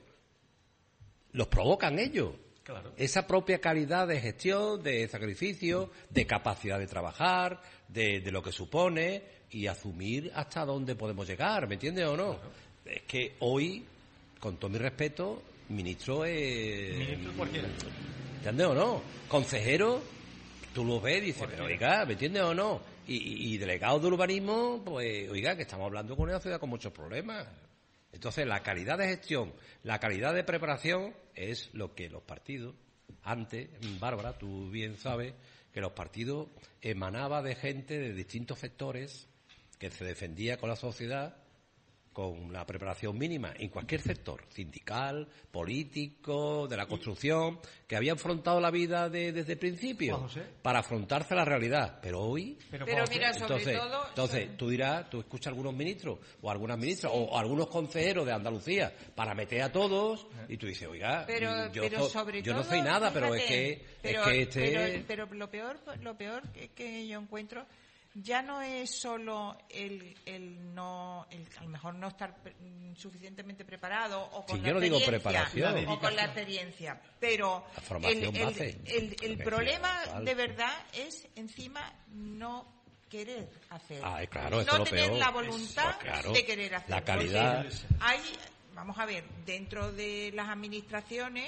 los provocan ellos. Claro. Esa propia calidad de gestión, de sacrificio, de capacidad de trabajar, de, de lo que supone y asumir hasta dónde podemos llegar, ¿me entiendes o no? Es que hoy, con todo mi respeto, ministro es... Ministro cualquiera. ¿Entiendes o no? Consejero, tú lo ves y dices, pero oiga, ¿me entiendes o no? Y, y, y delegado de urbanismo, pues oiga, que estamos hablando con una ciudad con muchos problemas. Entonces, la calidad de gestión, la calidad de preparación es lo que los partidos, antes, Bárbara, tú bien sabes que los partidos emanaban de gente de distintos sectores que se defendía con la sociedad con la preparación mínima en cualquier sector, sindical, político, de la construcción, que había afrontado la vida de- desde el principio Juan José. para afrontarse a la realidad. Pero hoy... Pero, Pero Juan José, mira, sobre Entonces, todo... entonces tú dirás, tú escuchas a algunos ministros o algunas ministras o, o algunos consejeros de Andalucía para meter a todos y tú dices, oiga, pero, yo, pero so- sobre yo todo, no soy nada, pero es fíjate, que, pero, es que este... pero, pero lo peor lo peor que, que yo encuentro ya no es solo el, el no el, a lo mejor no estar pre- suficientemente preparado o con Sí, la yo no digo experiencia, preparación. o con la experiencia, pero La formación el, el, base. el, el Me problema refiero, de vale. verdad es encima no querer hacer, Ah, claro, eso no es lo tener peor. la voluntad Pues claro, de querer hacer. la calidad. Porque hay, vamos a ver, dentro de las administraciones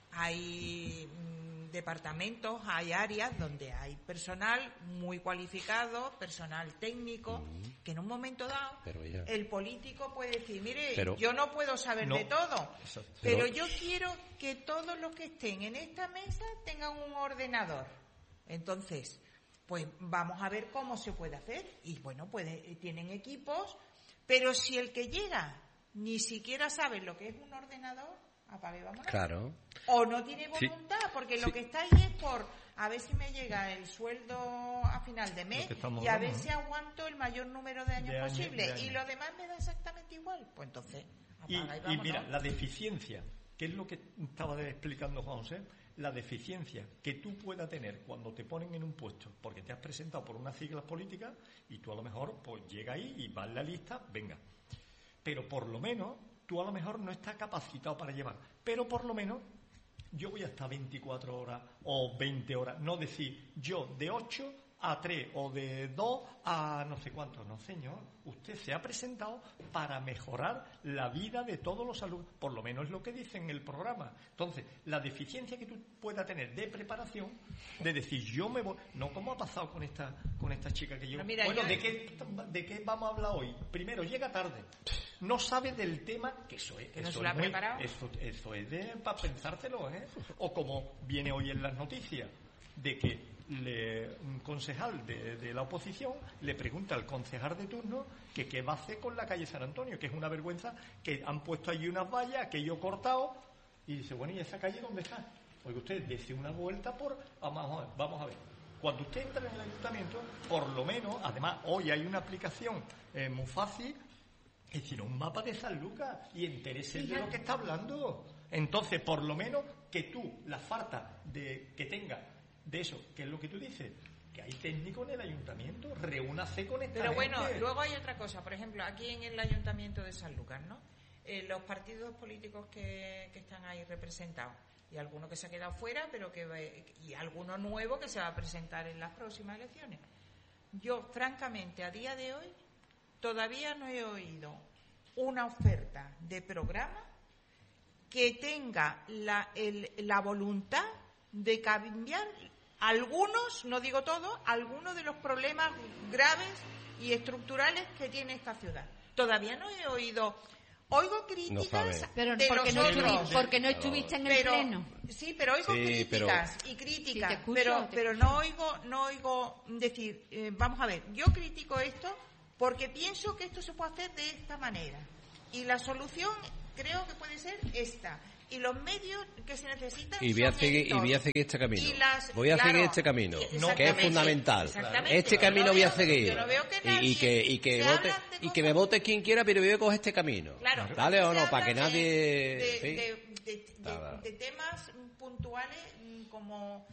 hay mm, departamentos, hay áreas donde hay personal muy cualificado, personal técnico, que en un momento dado Pero ya. el político puede decir, mire, Pero- yo no puedo saber No. de todo, Exacto. pero, Pero- yo quiero que todos los que estén en esta mesa tengan un ordenador. Entonces, pues vamos a ver cómo se puede hacer. Y bueno, puede, tienen equipos, pero si el que llega ni siquiera sabe lo que es un ordenador, apague y vámonos. Claro. O no tiene Sí. voluntad, porque Sí. lo que está ahí es por a ver si me llega el sueldo a final de mes Lo que estamos y a hablando, ver ¿no? si aguanto el mayor número de años De años, posible. de años. Y lo demás me da exactamente igual. Pues entonces, Y, apaga y, y vámonos. mira, la deficiencia, que es lo que estaba explicando Juan José, la deficiencia que tú puedas tener cuando te ponen en un puesto, porque te has presentado por unas siglas políticas y tú a lo mejor pues llega ahí y vas en la lista, venga. Pero por lo menos tú a lo mejor no estás capacitado para llevar, pero por lo menos yo voy hasta veinticuatro horas o veinte horas, no decir yo de ocho a tres o de dos a no sé cuánto. No, señor, usted se ha presentado para mejorar la vida de todos los alumnos, por lo menos es lo que dice en el programa. Entonces, la deficiencia que tú puedas tener de preparación, de decir yo me voy, no como ha pasado con esta con esta chica que llegó. Pero mira, bueno, yo- ¿de qué, ¿de qué vamos a hablar hoy? Primero, llega tarde, no sabe del tema, que eso es, Que no eso se lo es ha muy- preparado. eso, eso es de, para pensárselo, ¿eh? O como viene hoy en las noticias, de que le, un concejal de, de la oposición le pregunta al concejal de turno que qué va a hacer con la calle San Antonio, que es una vergüenza, que han puesto allí unas vallas, aquello cortado, y dice, bueno, ¿y esa calle dónde está? Oiga, usted dése una vuelta por... Vamos a ver, vamos a ver. Cuando usted entra en el ayuntamiento, por lo menos, además, hoy hay una aplicación eh, muy fácil, es decir, un mapa de San Lucas y entérese de lo que está hablando. Entonces, por lo menos, que tú, la falta de que tenga de eso, que es lo que tú dices, que hay técnico en el ayuntamiento, reúnase con esta Pero bueno, gente. luego hay otra cosa. Por ejemplo, aquí en el Ayuntamiento de Sanlúcar, ¿no? Eh, los partidos políticos que, que están ahí representados. y alguno que se ha quedado fuera, pero que y alguno nuevo que se va a presentar en las próximas elecciones. Yo, francamente, a día de hoy, todavía no he oído una oferta de programa que tenga la, el, la voluntad de cambiar algunos, no digo todos, algunos de los problemas graves y estructurales que tiene esta ciudad. Todavía no he oído... Oigo críticas no pero de porque, nosotros, no estuviste, porque no estuviste en el pero, pleno. Sí, pero oigo sí, críticas pero, y críticas, sí, escucho, pero, pero no oigo, no oigo decir, eh, vamos a ver, yo critico esto porque pienso que esto se puede hacer de esta manera y la solución creo que puede ser esta. Y los medios que se necesitan y voy a son seguir estos. y voy a seguir este camino Las, voy a claro, seguir este camino que es fundamental este camino no voy a veo, seguir no veo que y, y que y que vote y que me vote quien quiera, pero yo voy a coger este camino, claro, dale o no, para que de, nadie de, ¿sí? de, de, de, de temas puntuales como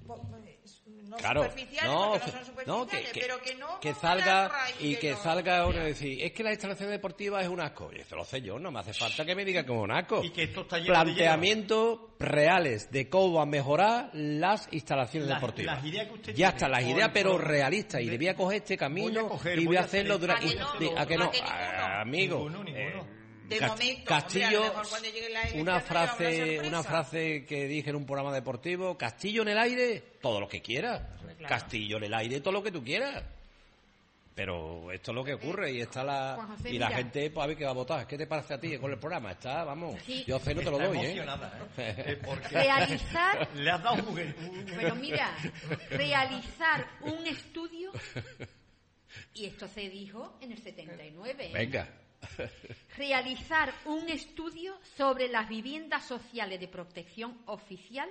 no claro, superficiales, no, porque no son superficiales, no, que, que, pero que no que con salga una raíz y de que no, salga no, uno y decir, es que la instalación deportiva es un asco. Y eso lo sé yo, no me hace falta que me diga que es un asco. Y que esto está lleno planteamientos reales de cómo a mejorar las instalaciones Las- deportivas. las ideas que usted ya tiene, está, las por- ideas pero por- realistas. Y le voy a coger este camino voy a coger, y voy voy a a hacer hacerlo esto, durante... voy a hacer ¿A que no? ¿A que ninguno? Ah, amigo. Ninguno, ninguno. eh, de Cas- momento, Castillo, hombre, a lo mejor cuando llegue la elección una no habrá frase, sorpresa. una frase que dije en un programa deportivo, Castillo en el aire, todo lo que quieras. Claro. Castillo en el aire, todo lo que tú quieras. Pero esto es lo que ocurre y está la Juan José, y la mira. gente pues a ver qué va a votar. ¿Qué te parece a ti con el programa? Está, vamos, Sí. yo sé no te lo Está doy, ¿eh? emocionada, ¿eh? Eh, porque Realizar, le has dado un juguete. pero mira, realizar un estudio, y esto se dijo en el setenta y nueve, ¿eh? Venga. Realizar un estudio sobre las viviendas sociales de protección oficial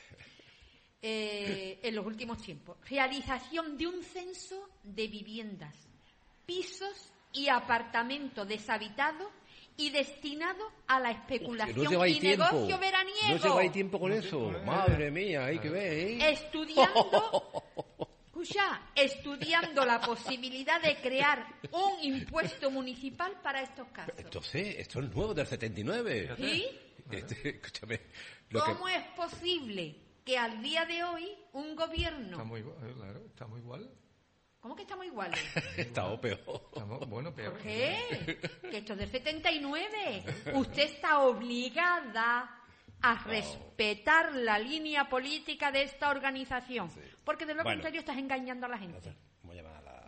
eh, en los últimos tiempos. Realización de un censo de viviendas, pisos y apartamentos deshabitados y destinados a la especulación No lleváis y tiempo. negocio veraniego. No lleváis tiempo con eso. Madre mía, hay que ver, ¿eh? Estudiando, escucha, estudiando la posibilidad de crear un impuesto municipal para estos casos. Entonces, esto es nuevo del setenta y nueve. ¿Sí? Este, escúchame. Lo que... ¿Cómo es posible que al día de hoy un gobierno... Está muy igual, claro, estamos igual. ¿Cómo que estamos iguales? Está peor. Estamos, bueno, peor. ¿Por qué? Que esto es del setenta y nueve. Usted está obligada a respetar la línea política de esta organización. Porque de lo Bueno. contrario estás engañando a la gente. Vamos a llamar a la...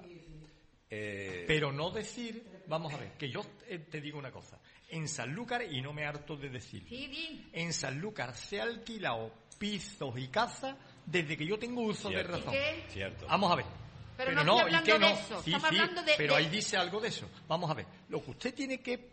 Eh... Pero no decir, vamos a ver, que yo eh, te digo una cosa. En Sanlúcar, y no me harto de decir, Sí, di. en Sanlúcar se ha alquilado pisos y casas desde que yo tengo uso Cierto. de razón. ¿Y qué? Cierto. Vamos a ver. Pero no estoy hablando ¿y qué de no? eso, Sí, estamos sí, hablando de- pero de- ahí dice algo de eso. Vamos a ver. Lo que usted tiene que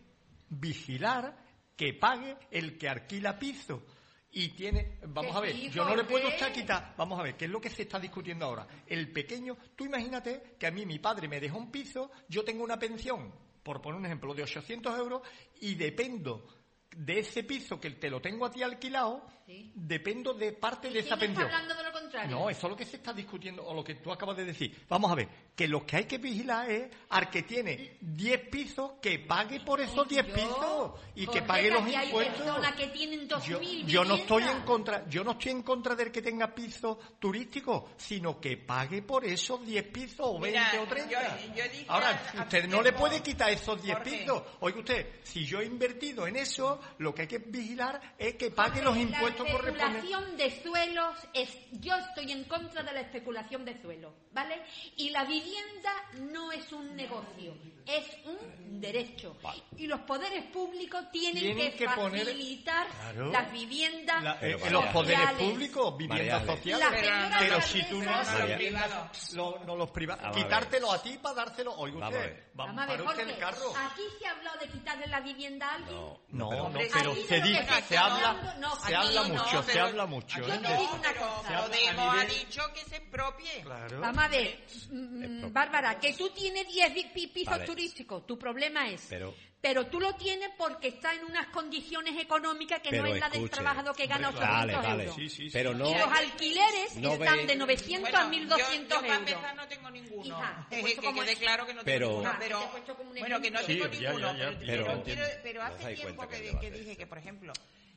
vigilar que pague el que alquila piso. Y tiene, vamos ¿Qué a ver, digo? yo no le puedo ¿Qué? estar quitar, vamos a ver, ¿qué es lo que se está discutiendo ahora? El pequeño, tú imagínate que a mí mi padre me dejó un piso, yo tengo una pensión, por poner un ejemplo, de ochocientos euros y dependo de ese piso que te lo tengo a ti alquilado, Sí. dependo de parte de ¿Y esa quién está pensión. hablando de lo contrario? No, eso es lo que se está discutiendo, o lo que tú acabas de decir. Vamos a ver, que lo que hay que vigilar es al que tiene diez pisos, que pague por esos diez Yo, pisos y que porque pague los aquí hay impuestos. personas que tienen dos Yo, mil yo no estoy en viviendas. contra, yo no estoy en contra del que tenga pisos turísticos, sino que pague por esos diez pisos o Mira, veinte o treinta. yo- yo dije Ahora, hace usted no tiempo, le puede quitar esos diez Jorge. pisos. Oiga usted, si yo he invertido en eso, lo que hay que vigilar es que pague los impuestos La correspondientes. especulación de suelos es, yo estoy en contra de la especulación de suelos, ¿vale? Y la vivienda no es un negocio, es un derecho. Y los poderes públicos tienen, Tienen que, que poner- facilitar Claro. las viviendas La- Pero eh, María- los poderes sociales. públicos, viviendas María- sociales. La señora Pero alcaldesa- si tú no María- los privados, lo- no los privados, Vamos a ver. quitártelo a ti para dárselo. Oiga Vamos a usted, ver. vamos, Vamos a ver, para usted Jorge, el carro. aquí se ha hablado de quitarle la vivienda a alguien. No, No, pero- no, Hombre, pero aquí de se lo que dice, se se está habla, hablando, no, se aquí habla no, mucho, se pero habla mucho. yo ¿eh? te de- digo una cosa. Se habla a Podemos ha nivel- dicho que se expropie. Claro. Vamos a ver, mm, Bárbara, que tú tienes diez vi- pi- pisos Vale. turísticos, tu problema es... Pero- pero tú lo tienes porque está en unas condiciones económicas que no Pero es la del escuche. trabajador que gana Hombre, ochocientos Vale, vale. euros. Sí, sí, sí. Pero no... Y los alquileres No están ve- de novecientos a mil doscientos yo, yo para euros. empezar no tengo ninguno. Hija, te he Eh, puesto que como quede es- claro que no Pero- tengo ninguno. Ah, Pero, te he puesto como un bueno, que no ejemplo. tengo Sí, ya, ninguno. ya, ya, pero, pero pero entiendo. quiero- pero No hace os dais tiempo cuenta que, que que va a dije hacer. que, por ejemplo,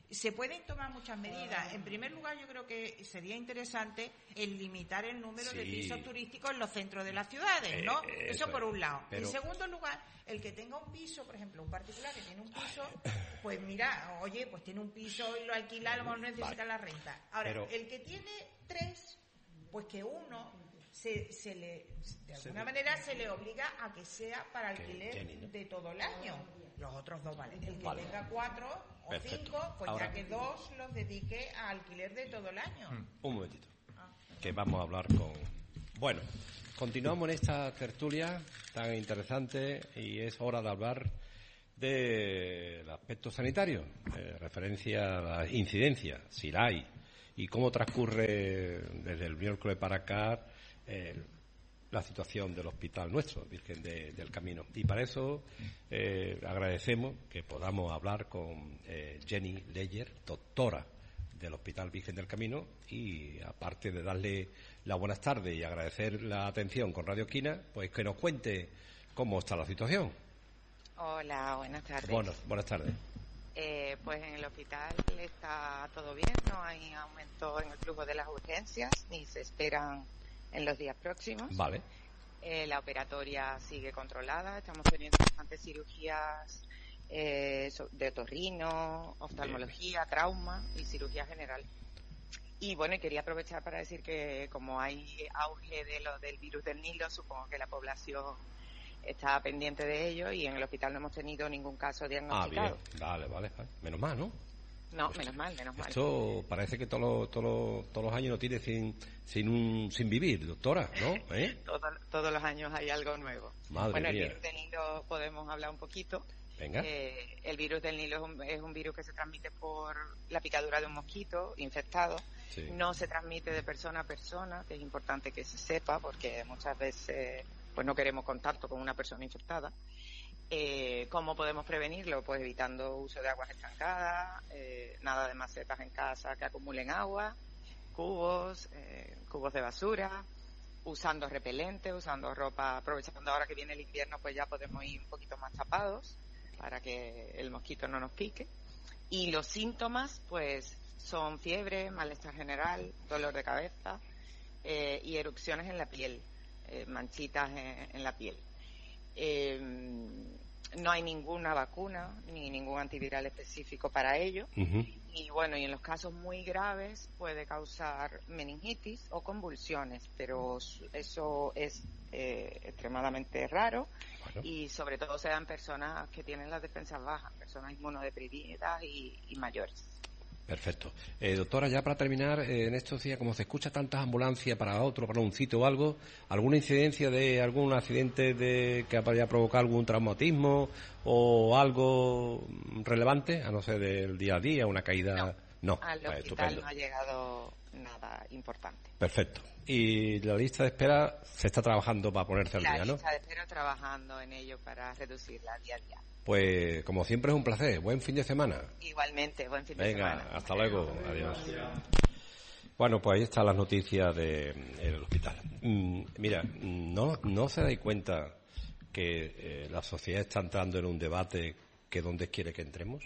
Se pueden tomar muchas medidas. En primer lugar, yo creo que sería interesante el limitar el número Sí. de pisos turísticos en los centros de las ciudades, ¿no? Eh, eso, eso por es. un lado. Pero- En segundo lugar, el que tenga un piso, por ejemplo, un particular que tiene un piso, pues mira, oye, pues tiene un piso y lo alquila, a lo mejor necesita Vale. la renta. Ahora, Pero- el que tiene tres, pues que uno se, se le, de alguna manera se le obliga a que sea para Que alquiler Jenny, ¿no? de todo el año. Los otros dos, ¿vale? El que Vale. tenga cuatro o Perfecto. cinco, pues Ahora- ya que dos los dedique a alquiler de todo el año. Un momentito, que vamos a hablar con... Bueno, continuamos en esta tertulia tan interesante y es hora de hablar del aspecto sanitario, eh, referencia a la incidencia, si la hay, y cómo transcurre desde el miércoles para acá eh, la situación del hospital nuestro, Virgen de- del Camino. Y para eso eh, agradecemos que podamos hablar con eh, Jenny Leyer, doctora del Hospital Virgen del Camino, y aparte de darle las buenas tardes y agradecer la atención con Radio Esquina, pues que nos cuente cómo está la situación. Hola, buenas tardes. Bueno, buenas tardes. Eh, pues en el hospital está todo bien, no hay aumento en el flujo de las urgencias, ni se esperan en los días próximos. Vale. Eh, la operatoria sigue controlada, estamos teniendo bastantes cirugías eh, so- de otorrino, oftalmología, trauma y cirugía general. Y bueno, y quería aprovechar para decir que como hay auge de lo del virus del Nilo, supongo que la población está pendiente de ello y en el hospital no hemos tenido ningún caso Ah, diagnosticado. bien. Vale, vale, vale. Menos mal, ¿no? No, menos mal, menos mal. Esto parece que todos los, todos los, todos los años no tiene sin, sin, un, sin vivir, doctora, ¿no? ¿Eh? Todo- todos los años hay algo nuevo. Madre bueno, mía. el virus del Nilo podemos hablar un poquito. Venga. Eh, el virus del Nilo es un, es un virus que se transmite por la picadura de un mosquito infectado. Sí. No se transmite de persona a persona, que es importante que se sepa porque muchas veces pues no queremos contacto con una persona infectada. Eh, ¿Cómo podemos prevenirlo? Pues evitando uso de aguas estancadas, eh, nada de macetas en casa que acumulen agua, cubos, eh, cubos de basura, usando repelente, usando ropa, aprovechando ahora que viene el invierno, pues ya podemos ir un poquito más tapados para que el mosquito no nos pique. Y los síntomas, pues, son fiebre, malestar general, dolor de cabeza eh, y erupciones en la piel, eh, manchitas en, en la piel. Eh, no hay ninguna vacuna ni ningún antiviral específico para ello. Ujú. Y bueno, y en los casos muy graves puede causar meningitis o convulsiones, pero s- eso es eh, extremadamente raro Bueno. y sobre todo se da en personas que tienen las defensas bajas, personas inmunodeprimidas y, y mayores. Perfecto. Eh, doctora, ya para terminar, eh, en estos días, como se escucha tantas ambulancias para otro, para un sitio o algo, ¿alguna incidencia de algún accidente de que haya provocado algún traumatismo o algo relevante, a no ser del día a día, una caída? No, Al pues, hospital estupendo. no ha llegado nada importante. Perfecto. Y la lista de espera se está trabajando para ponerse al La día, ¿no? lista de espera trabajando en ello para reducirla día a día. Pues, como siempre, es un placer. Buen fin de semana. Igualmente, buen fin de Venga, semana. hasta luego. Adiós. Bueno, pues ahí están las noticias del hospital. Mm, mira, no, no se dais cuenta que eh, la sociedad está entrando en un debate que dónde quiere que entremos.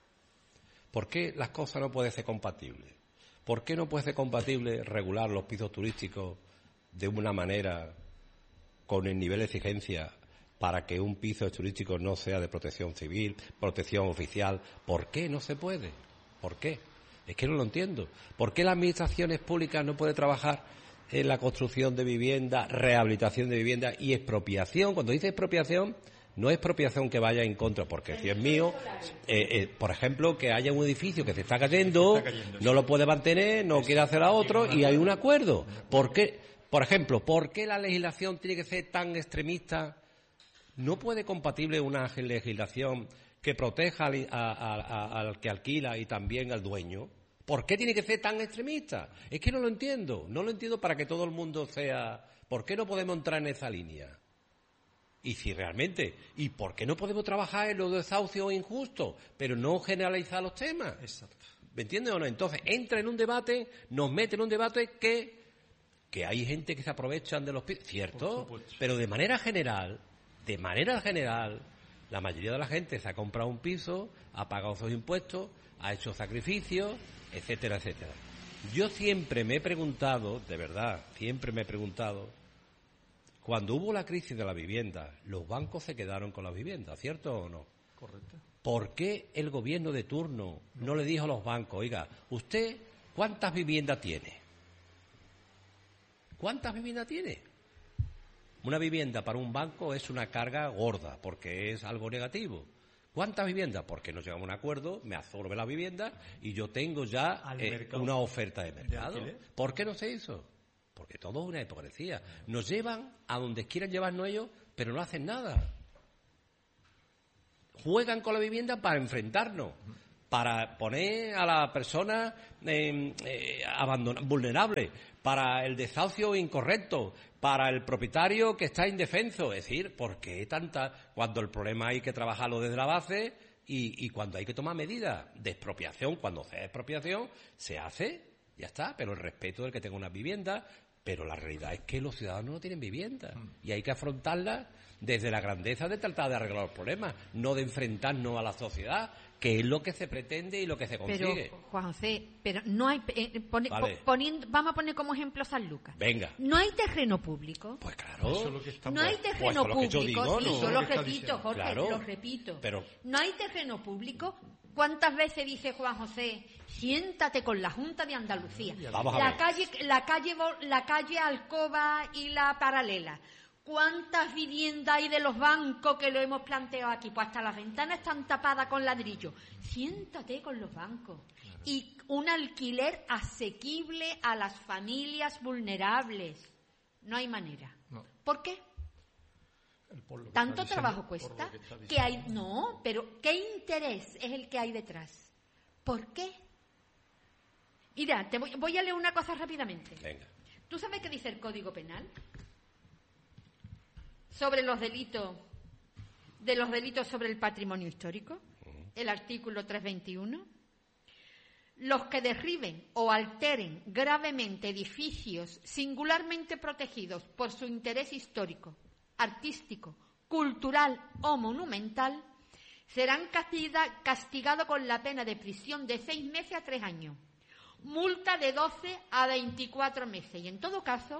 ¿Por qué las cosas no pueden ser compatibles? ¿Por qué no puede ser compatible regular los pisos turísticos de una manera con el nivel de exigencia para que un piso turístico no sea de protección civil, protección oficial? ¿Por qué no se puede? ¿Por qué? Es que no lo entiendo. ¿Por qué las administraciones públicas no pueden trabajar en la construcción de vivienda, rehabilitación de vivienda y expropiación? Cuando dice expropiación, no es expropiación que vaya en contra, porque si es mío, eh, eh, por ejemplo, que haya un edificio que se está cayendo, Se está cayendo, no sí. lo puede mantener, no quiere hacer a otro y hay un acuerdo. ¿Por qué? Por ejemplo, ¿por qué la legislación tiene que ser tan extremista? ¿No puede compatible una legislación que proteja al, a- a- a- al que alquila y también al dueño? ¿Por qué tiene que ser tan extremista? Es que no lo entiendo. No lo entiendo para que todo el mundo sea... ¿Por qué no podemos entrar en esa línea? Y si realmente... ¿Y por qué no podemos trabajar en los desahucios injustos? Pero no generalizar los temas. Exacto. ¿Me entiendes o no? Entonces, entra en un debate, nos mete en un debate que... que hay gente que se aprovechan de los pisos. Cierto, Por supuesto. pero de manera general... De manera general, la mayoría de la gente se ha comprado un piso, ha pagado sus impuestos, ha hecho sacrificios, etcétera, etcétera. Yo siempre me he preguntado, de verdad, siempre me he preguntado, cuando hubo la crisis de la vivienda, los bancos se quedaron con las viviendas, ¿cierto o no? Correcto. ¿Por qué el gobierno de turno no le dijo a los bancos, oiga, usted cuántas viviendas tiene? ¿Cuántas viviendas tiene? Una vivienda para un banco es una carga gorda, porque es algo negativo. ¿Cuántas viviendas? Porque nos llegamos a un acuerdo, me absorbe la vivienda y yo tengo ya eh, una oferta de mercado. ¿De ¿Por qué no se hizo? Porque todo es una hipocresía. Nos llevan a donde quieran llevarnos ellos, pero no hacen nada. Juegan con la vivienda para enfrentarnos, para poner a la persona eh, eh, abandona, vulnerable, para el desahucio incorrecto, para el propietario que está indefenso. Es decir, ¿por qué tanta? Cuando el problema hay que trabajarlo desde la base y, y cuando hay que tomar medidas de expropiación, cuando sea expropiación, se hace, ya está, pero el respeto del que tenga una vivienda. Pero la realidad es que los ciudadanos no tienen vivienda y hay que afrontarla desde la grandeza de tratar de arreglar los problemas, no de enfrentarnos a la sociedad, que es lo que se pretende y lo que se consigue. Pero, Juan José, pero no hay... Eh, pone, vale. poniendo, vamos a poner como ejemplo San Lucas. Venga. No hay terreno público. Pues claro. Eso es lo que estamos... No hay terreno pues lo público. Que yo digo, sí, ¿no? yo lo Eso es lo que repito, está Jorge, claro. lo repito. Pero... No hay terreno público. ¿Cuántas veces dice Juan José, siéntate con la Junta de Andalucía? Vamos a la ver. calle, la calle, la calle Alcoba y la Paralela. ¿Cuántas viviendas hay de los bancos que lo hemos planteado aquí? Pues hasta las ventanas están tapadas con ladrillo. Siéntate con los bancos. Claro. Y un alquiler asequible a las familias vulnerables. No hay manera. No. ¿Por qué? Por lo que ¿Tanto está trabajo diciendo, cuesta? Que, que hay No, pero ¿qué interés es el que hay detrás? ¿Por qué? Mira, te voy, voy a leer una cosa rápidamente. Venga. ¿Tú sabes qué dice el Código Penal? Sobre los delitos, de los delitos sobre el patrimonio histórico, el artículo trescientos veintiuno. Los que derriben o alteren gravemente edificios singularmente protegidos por su interés histórico, artístico, cultural o monumental, serán castiga, castigados con la pena de prisión de seis meses a tres años, multa de doce a veinticuatro meses y, en todo caso,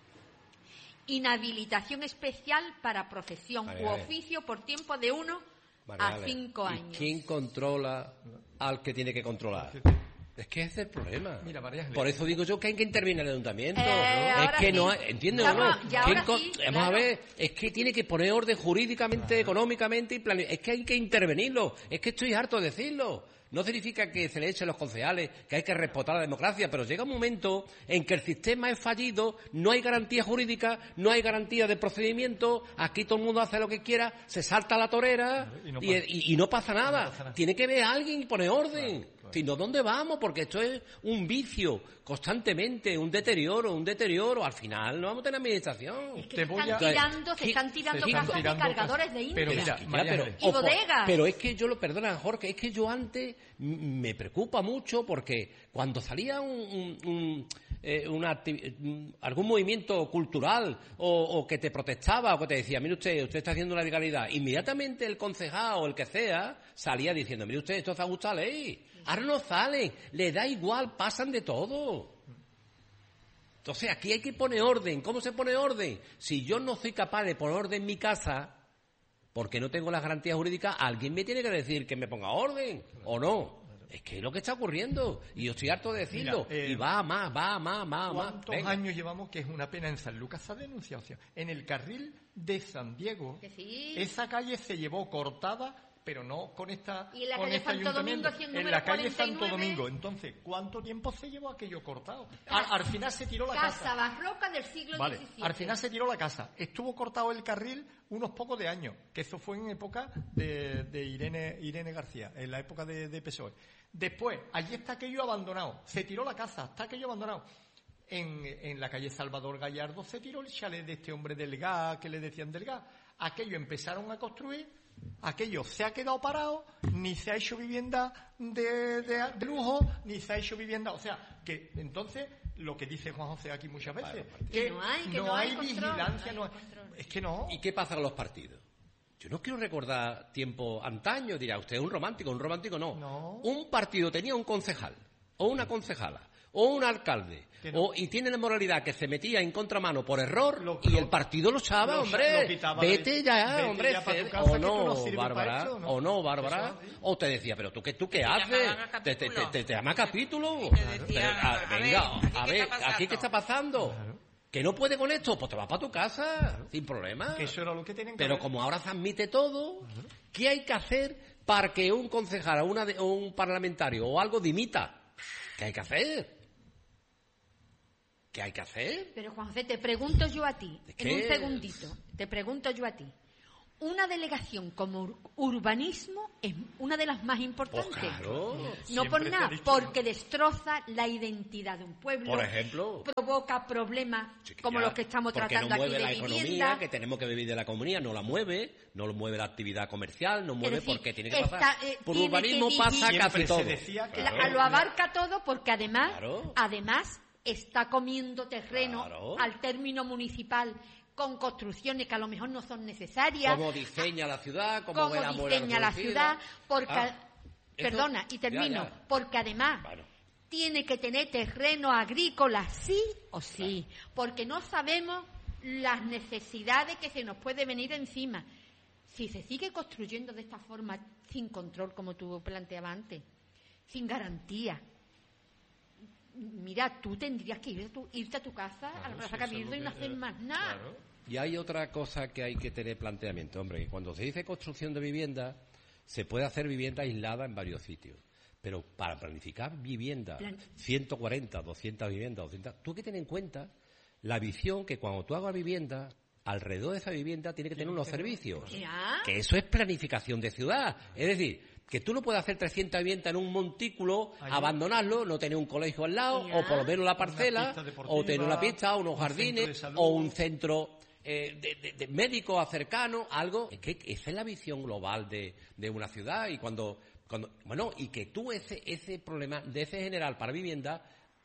inhabilitación especial para profesión vale, u vale. oficio por tiempo de uno Vale, a vale. cinco ¿Y años. quién controla al que tiene que controlar? Es que ese es el problema. Mira, María Ángeles. Por eso digo yo que hay que intervenir en el ayuntamiento. Eh, es ahora que sí. no hay, ¿entiendes Ya o no? va- ya ¿Quién ahora con- sí, Vamos claro. a ver, es que tiene que poner orden jurídicamente, económicamente y plane... Es que hay que intervenirlo. Es que estoy harto de decirlo. No significa que se le echen los concejales, que hay que respetar la democracia, pero llega un momento en que el sistema es fallido, no hay garantía jurídica, no hay garantía de procedimiento, aquí todo el mundo hace lo que quiera, se salta la torera Y no y, pasa- y- y no pasa nada. no pasa nada. Tiene que ver a alguien y poner orden. Claro, claro. Si no, ¿dónde vamos? Porque esto es un vicio constantemente, un deterioro, un deterioro. Al final no vamos a tener administración. Es que Te se voy están a- tirando, se Sí, están tirando se están casas tirando de cargadores casas. de India. Pero mira, Ya, María pero, Ángeles. Y ojo, bodegas. pero es que yo lo, perdona Jorge, es que yo antes m- me preocupa mucho porque cuando salía un, un- un, eh, una acti- mm, algún movimiento cultural o, o que te protestaba o que te decía, mire usted, usted está haciendo una ilegalidad, inmediatamente el concejal o el que sea salía diciendo, mire usted, esto se ajusta a la ley. Ahora no salen, le da igual, pasan de todo. Entonces aquí hay que poner orden. ¿Cómo se pone orden? Si yo no soy capaz de poner orden en mi casa, porque no tengo las garantías jurídicas, alguien me tiene que decir que me ponga orden, ¿o no? Es que es lo que está ocurriendo, y yo estoy harto de decirlo, Mira, eh, y va a más, va a más, va a más. ¿Cuántos Venga. años llevamos que es una pena en San Lucas? Se ha denunciado. O sea, en el carril de San Diego, Que sí. esa calle se llevó cortada, pero no con esta Y en la con calle este Santo Domingo, ayuntamiento. hacia el En número la calle cuarenta y Santo nueve. Domingo. Entonces, ¿cuánto tiempo se llevó aquello cortado? Al, al final se tiró la Casa casa. barroca del siglo Vale, diecisiete. al final se tiró la casa. Estuvo cortado el carril unos pocos de años, que eso fue en época de, de Irene, Irene García, en la época de, de P S O E. Después, allí está aquello abandonado. Se tiró la casa, está aquello abandonado. En, en la calle Salvador Gallardo se tiró el chalet de este hombre del gas, que le decían del gas. Aquello empezaron a construir, aquello se ha quedado parado, ni se ha hecho vivienda de, de, de lujo, ni se ha hecho vivienda. O sea, que entonces, lo que dice Juan José aquí muchas veces, Que no hay, que no hay control, vigilancia, no no hay hay- control. es que no. ¿Y qué pasa con los partidos? Yo no quiero recordar tiempo antaño, dirá usted, un romántico, un romántico no. No. Un partido tenía un concejal, o una concejala, o un alcalde, no. o, y tiene la moralidad que se metía en contramano por error, Lo- y lo- el partido lo echaba, lo- hombre. lo quitaba Vete de- ya, vete hombre. ya pa' tu Ced- casa, o que tú no no, sirves Bárbara, pa' esto, ¿no? o no, Bárbara. Eso es así. O te decía, pero tú qué, tú qué Te haces, llamaban a te, te, te, capítulo. te, te llama capítulo. Y te decían, Pero, a ver, venga, ¿aquí a qué ver, está pasando? aquí qué está pasando. Claro. Que no puede con esto, pues te vas para tu casa, sin problema. Que eso era lo que tenían que Pero ver. como ahora se admite todo, ¿qué hay que hacer para que un concejal o, una de- o un parlamentario o algo dimita? ¿Qué hay que hacer? ¿Qué hay que hacer? Pero Juan José, te pregunto yo a ti, ¿De en un qué? segundito, te pregunto yo a ti. Una delegación como ur- urbanismo es una de las más importantes. Pues claro. No por Siempre se nada, ha dicho, porque destroza la identidad de un pueblo. Por ejemplo. Provoca problemas Chiquilla, como los que estamos porque tratando no mueve aquí de la economía, vivienda. que tenemos que vivir de la economía, no la mueve, no lo mueve la actividad comercial, no mueve decir, porque tiene que está, pasar. eh, Por tiene urbanismo que pasa vivir- casi Siempre todo. se decía que La- Claro. lo abarca todo porque además, Claro. además está comiendo terreno Claro. al término municipal con construcciones que a lo mejor no son necesarias. Cómo diseña la ciudad, cómo, cómo ve la muela diseña la reproducida. ciudad, porque, Ah, esto- perdona, y termino, ya, ya. porque además Bueno. tiene que tener terreno agrícola sí o sí, porque no sabemos las necesidades que se nos puede venir encima. Si se sigue construyendo de esta forma, sin control, como tú planteabas antes, sin garantía, mira, tú tendrías que ir a tu- irte a tu casa, a la Claro, Plaza sí, eso es Cabildo lo y no que- hacer más nada. Claro. Y hay otra cosa que hay que tener planteamiento, hombre, que cuando se dice construcción de vivienda, se puede hacer vivienda aislada en varios sitios. Pero para planificar vivienda, Plan- ciento cuarenta, doscientas viviendas, doscientas, tú hay que tener en cuenta la visión que cuando tú hagas vivienda, alrededor de esa vivienda tiene que tener unos servicios. Ya. Que eso es planificación de ciudad. Es decir, que tú no puedes hacer trescientas viviendas en un montículo, Allí. abandonarlo, no tener un colegio al lado, Ya. o por lo menos la Una parcela, pista deportiva, o tener una pista, unos un jardines, centro de salud. o un centro eh, de, de- de médico cercano, algo. Es que esa es la visión global de, de una ciudad. Y cuando, cuando, bueno, y que tú ese, ese problema de ese general para vivienda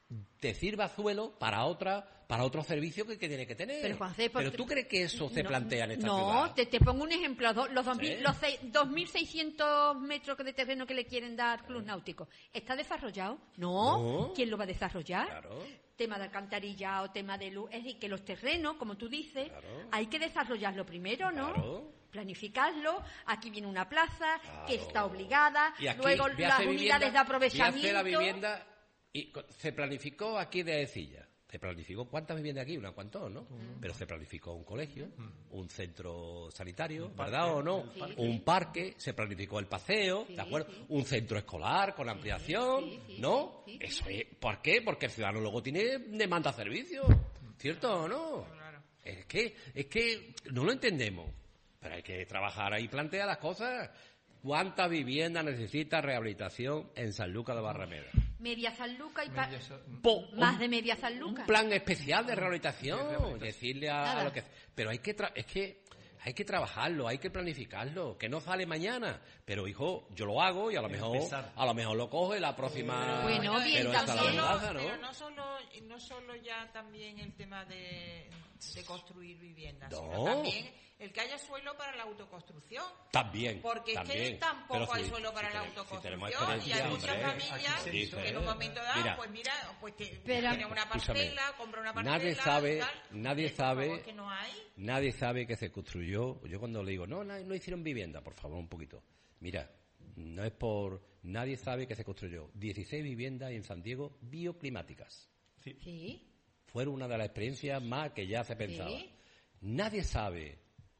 te sirva suelo para otra, para otro servicio que, que tiene que tener. Pero, Juan José, ¿por Pero qué- tú crees que eso se No, plantea en esta no, ciudad. te, te pongo un ejemplo. do- Los, dos mil Sí. los seis- dos mil seiscientos metros de terreno que le quieren dar Club Náutico, ¿está desarrollado? No. No. ¿Quién lo va a desarrollar? Claro. Tema de alcantarillado, tema de luz. Es decir, que los terrenos, como tú dices, Claro. hay que desarrollarlo primero, ¿no? Claro. Planificarlo. Aquí viene una plaza que Claro. está obligada. Y aquí Luego voy a las hacer unidades vivienda- de aprovechamiento. voy a hacer la vivienda y co- se planificó aquí de Ecilla. Se planificó cuántas viviendas aquí, una cuantos, ¿no? Pero se planificó un colegio, un centro sanitario, ¿verdad parque, o no? el parque. Un parque, se planificó el paseo, Sí, ¿de acuerdo? sí. Un centro escolar con ampliación, sí, sí, ¿no? sí, sí. Eso es, ¿por qué? Porque el ciudadano luego tiene demanda de servicios, ¿cierto o no? Claro. Es que, es que no lo entendemos, pero hay que trabajar ahí, plantea las cosas. ¿Cuánta vivienda necesita rehabilitación en San Lucas de Barrameda? Media San Lucas y pa- Media Sa- Po- más un- de media San Un Lucas. plan especial de rehabilitación, De rehabilitación. decirle a, Nada. a lo que... Pero hay que, tra- es que hay que trabajarlo, hay que planificarlo, que no sale mañana. Pero hijo, yo lo hago y a lo mejor, Empezar. a lo mejor lo coge la próxima. Bueno, bien, pero hasta la también. mudanza, ¿no? Pero no solo, no solo ya también el tema de, de construir viviendas, No. sino también el que haya suelo para la autoconstrucción. También. Porque también. es que tampoco Pero hay si- suelo para si la tenemos- si tenemos autoconstrucción y hay experiencia, muchas hombre. familias Aquí se que hizo, en ¿eh? un momento dado, Mira. pues mira, pues te, Pero- tienen una Escúchame. parcela, compra una parcela, Nadie sabe, tal. nadie Es que, por sabe, favor, que no hay. nadie sabe que se construyó. Yo cuando le digo, no, no, no hicieron vivienda, por favor, un poquito. Mira, no es por, nadie sabe que se construyó dieciséis viviendas en San Diego bioclimáticas. Sí. Sí. Fueron una de las experiencias más que ya se pensaba. Sí. Nadie sabe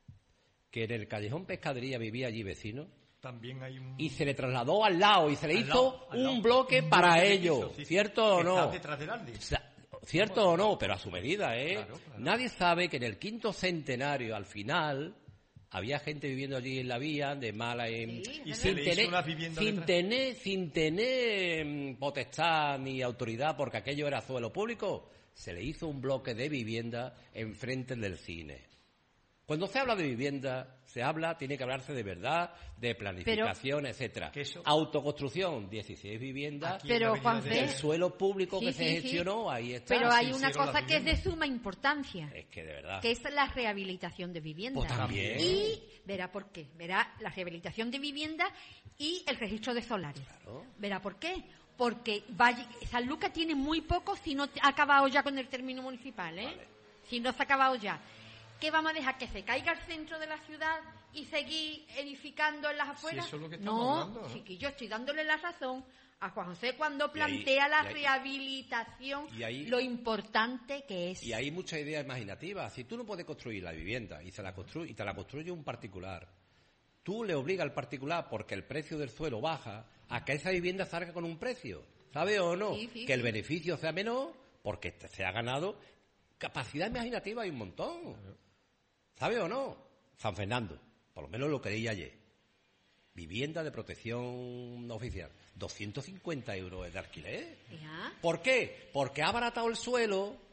que en el Callejón Pescadería vivía allí vecino También hay un... y se le trasladó al lado y se le Al hizo lado, al un lado. bloque Un para bloque de ellos, piso, sí. ¿cierto o Que no? está detrás del Aldi. O sea, ¿cierto o no? Pero a su medida, ¿eh? Claro, claro. Nadie sabe que en el quinto centenario, al final, había gente viviendo allí en la vía, de mala en... Sí, Y es se sin le hizo tener, una vivienda sin detrás. tener, sin tener mm, potestad ni autoridad, porque aquello era suelo público, se le hizo un bloque de vivienda enfrente del cine. Cuando se habla de vivienda, se habla, tiene que hablarse de verdad, de planificación, pero, etcétera. Eso, Autoconstrucción, dieciséis viviendas. Pero, Juanfe, el suelo público sí, que sí, se gestionó, sí. ahí está. Pero hay sí, una cosa que es de suma importancia. Es que de verdad. Que es la rehabilitación de vivienda. Pues también. Y verá por qué. Verá la rehabilitación de vivienda y el registro de solares. Claro. Verá por qué. Porque Valle, Sanlúcar tiene muy poco si no ha acabado ya con el término municipal, ¿eh? Vale. Si no se ha acabado ya. ¿Qué vamos a dejar? ¿Que se caiga el centro de la ciudad y seguir edificando en las afueras? Sí, eso es lo que estamos no, hablando, ¿eh? chiquillo, estoy dándole la razón a Juan José cuando Y ahí- plantea la y ahí- rehabilitación, y ahí- lo importante que es. Y hay muchas ideas imaginativas. Si tú no puedes construir la vivienda y se la construye y te la construye un particular, tú le obligas al particular, porque el precio del suelo baja, a que esa vivienda salga con un precio. ¿Sabe o no? Sí, sí, que el sí. beneficio sea menor porque te- se ha ganado. Capacidad imaginativa hay un montón. ¿Sabe o no? San Fernando, por lo menos lo creí ayer. Vivienda de protección oficial. doscientos cincuenta euros de alquiler. Ya. ¿Por qué? Porque ha abaratado el suelo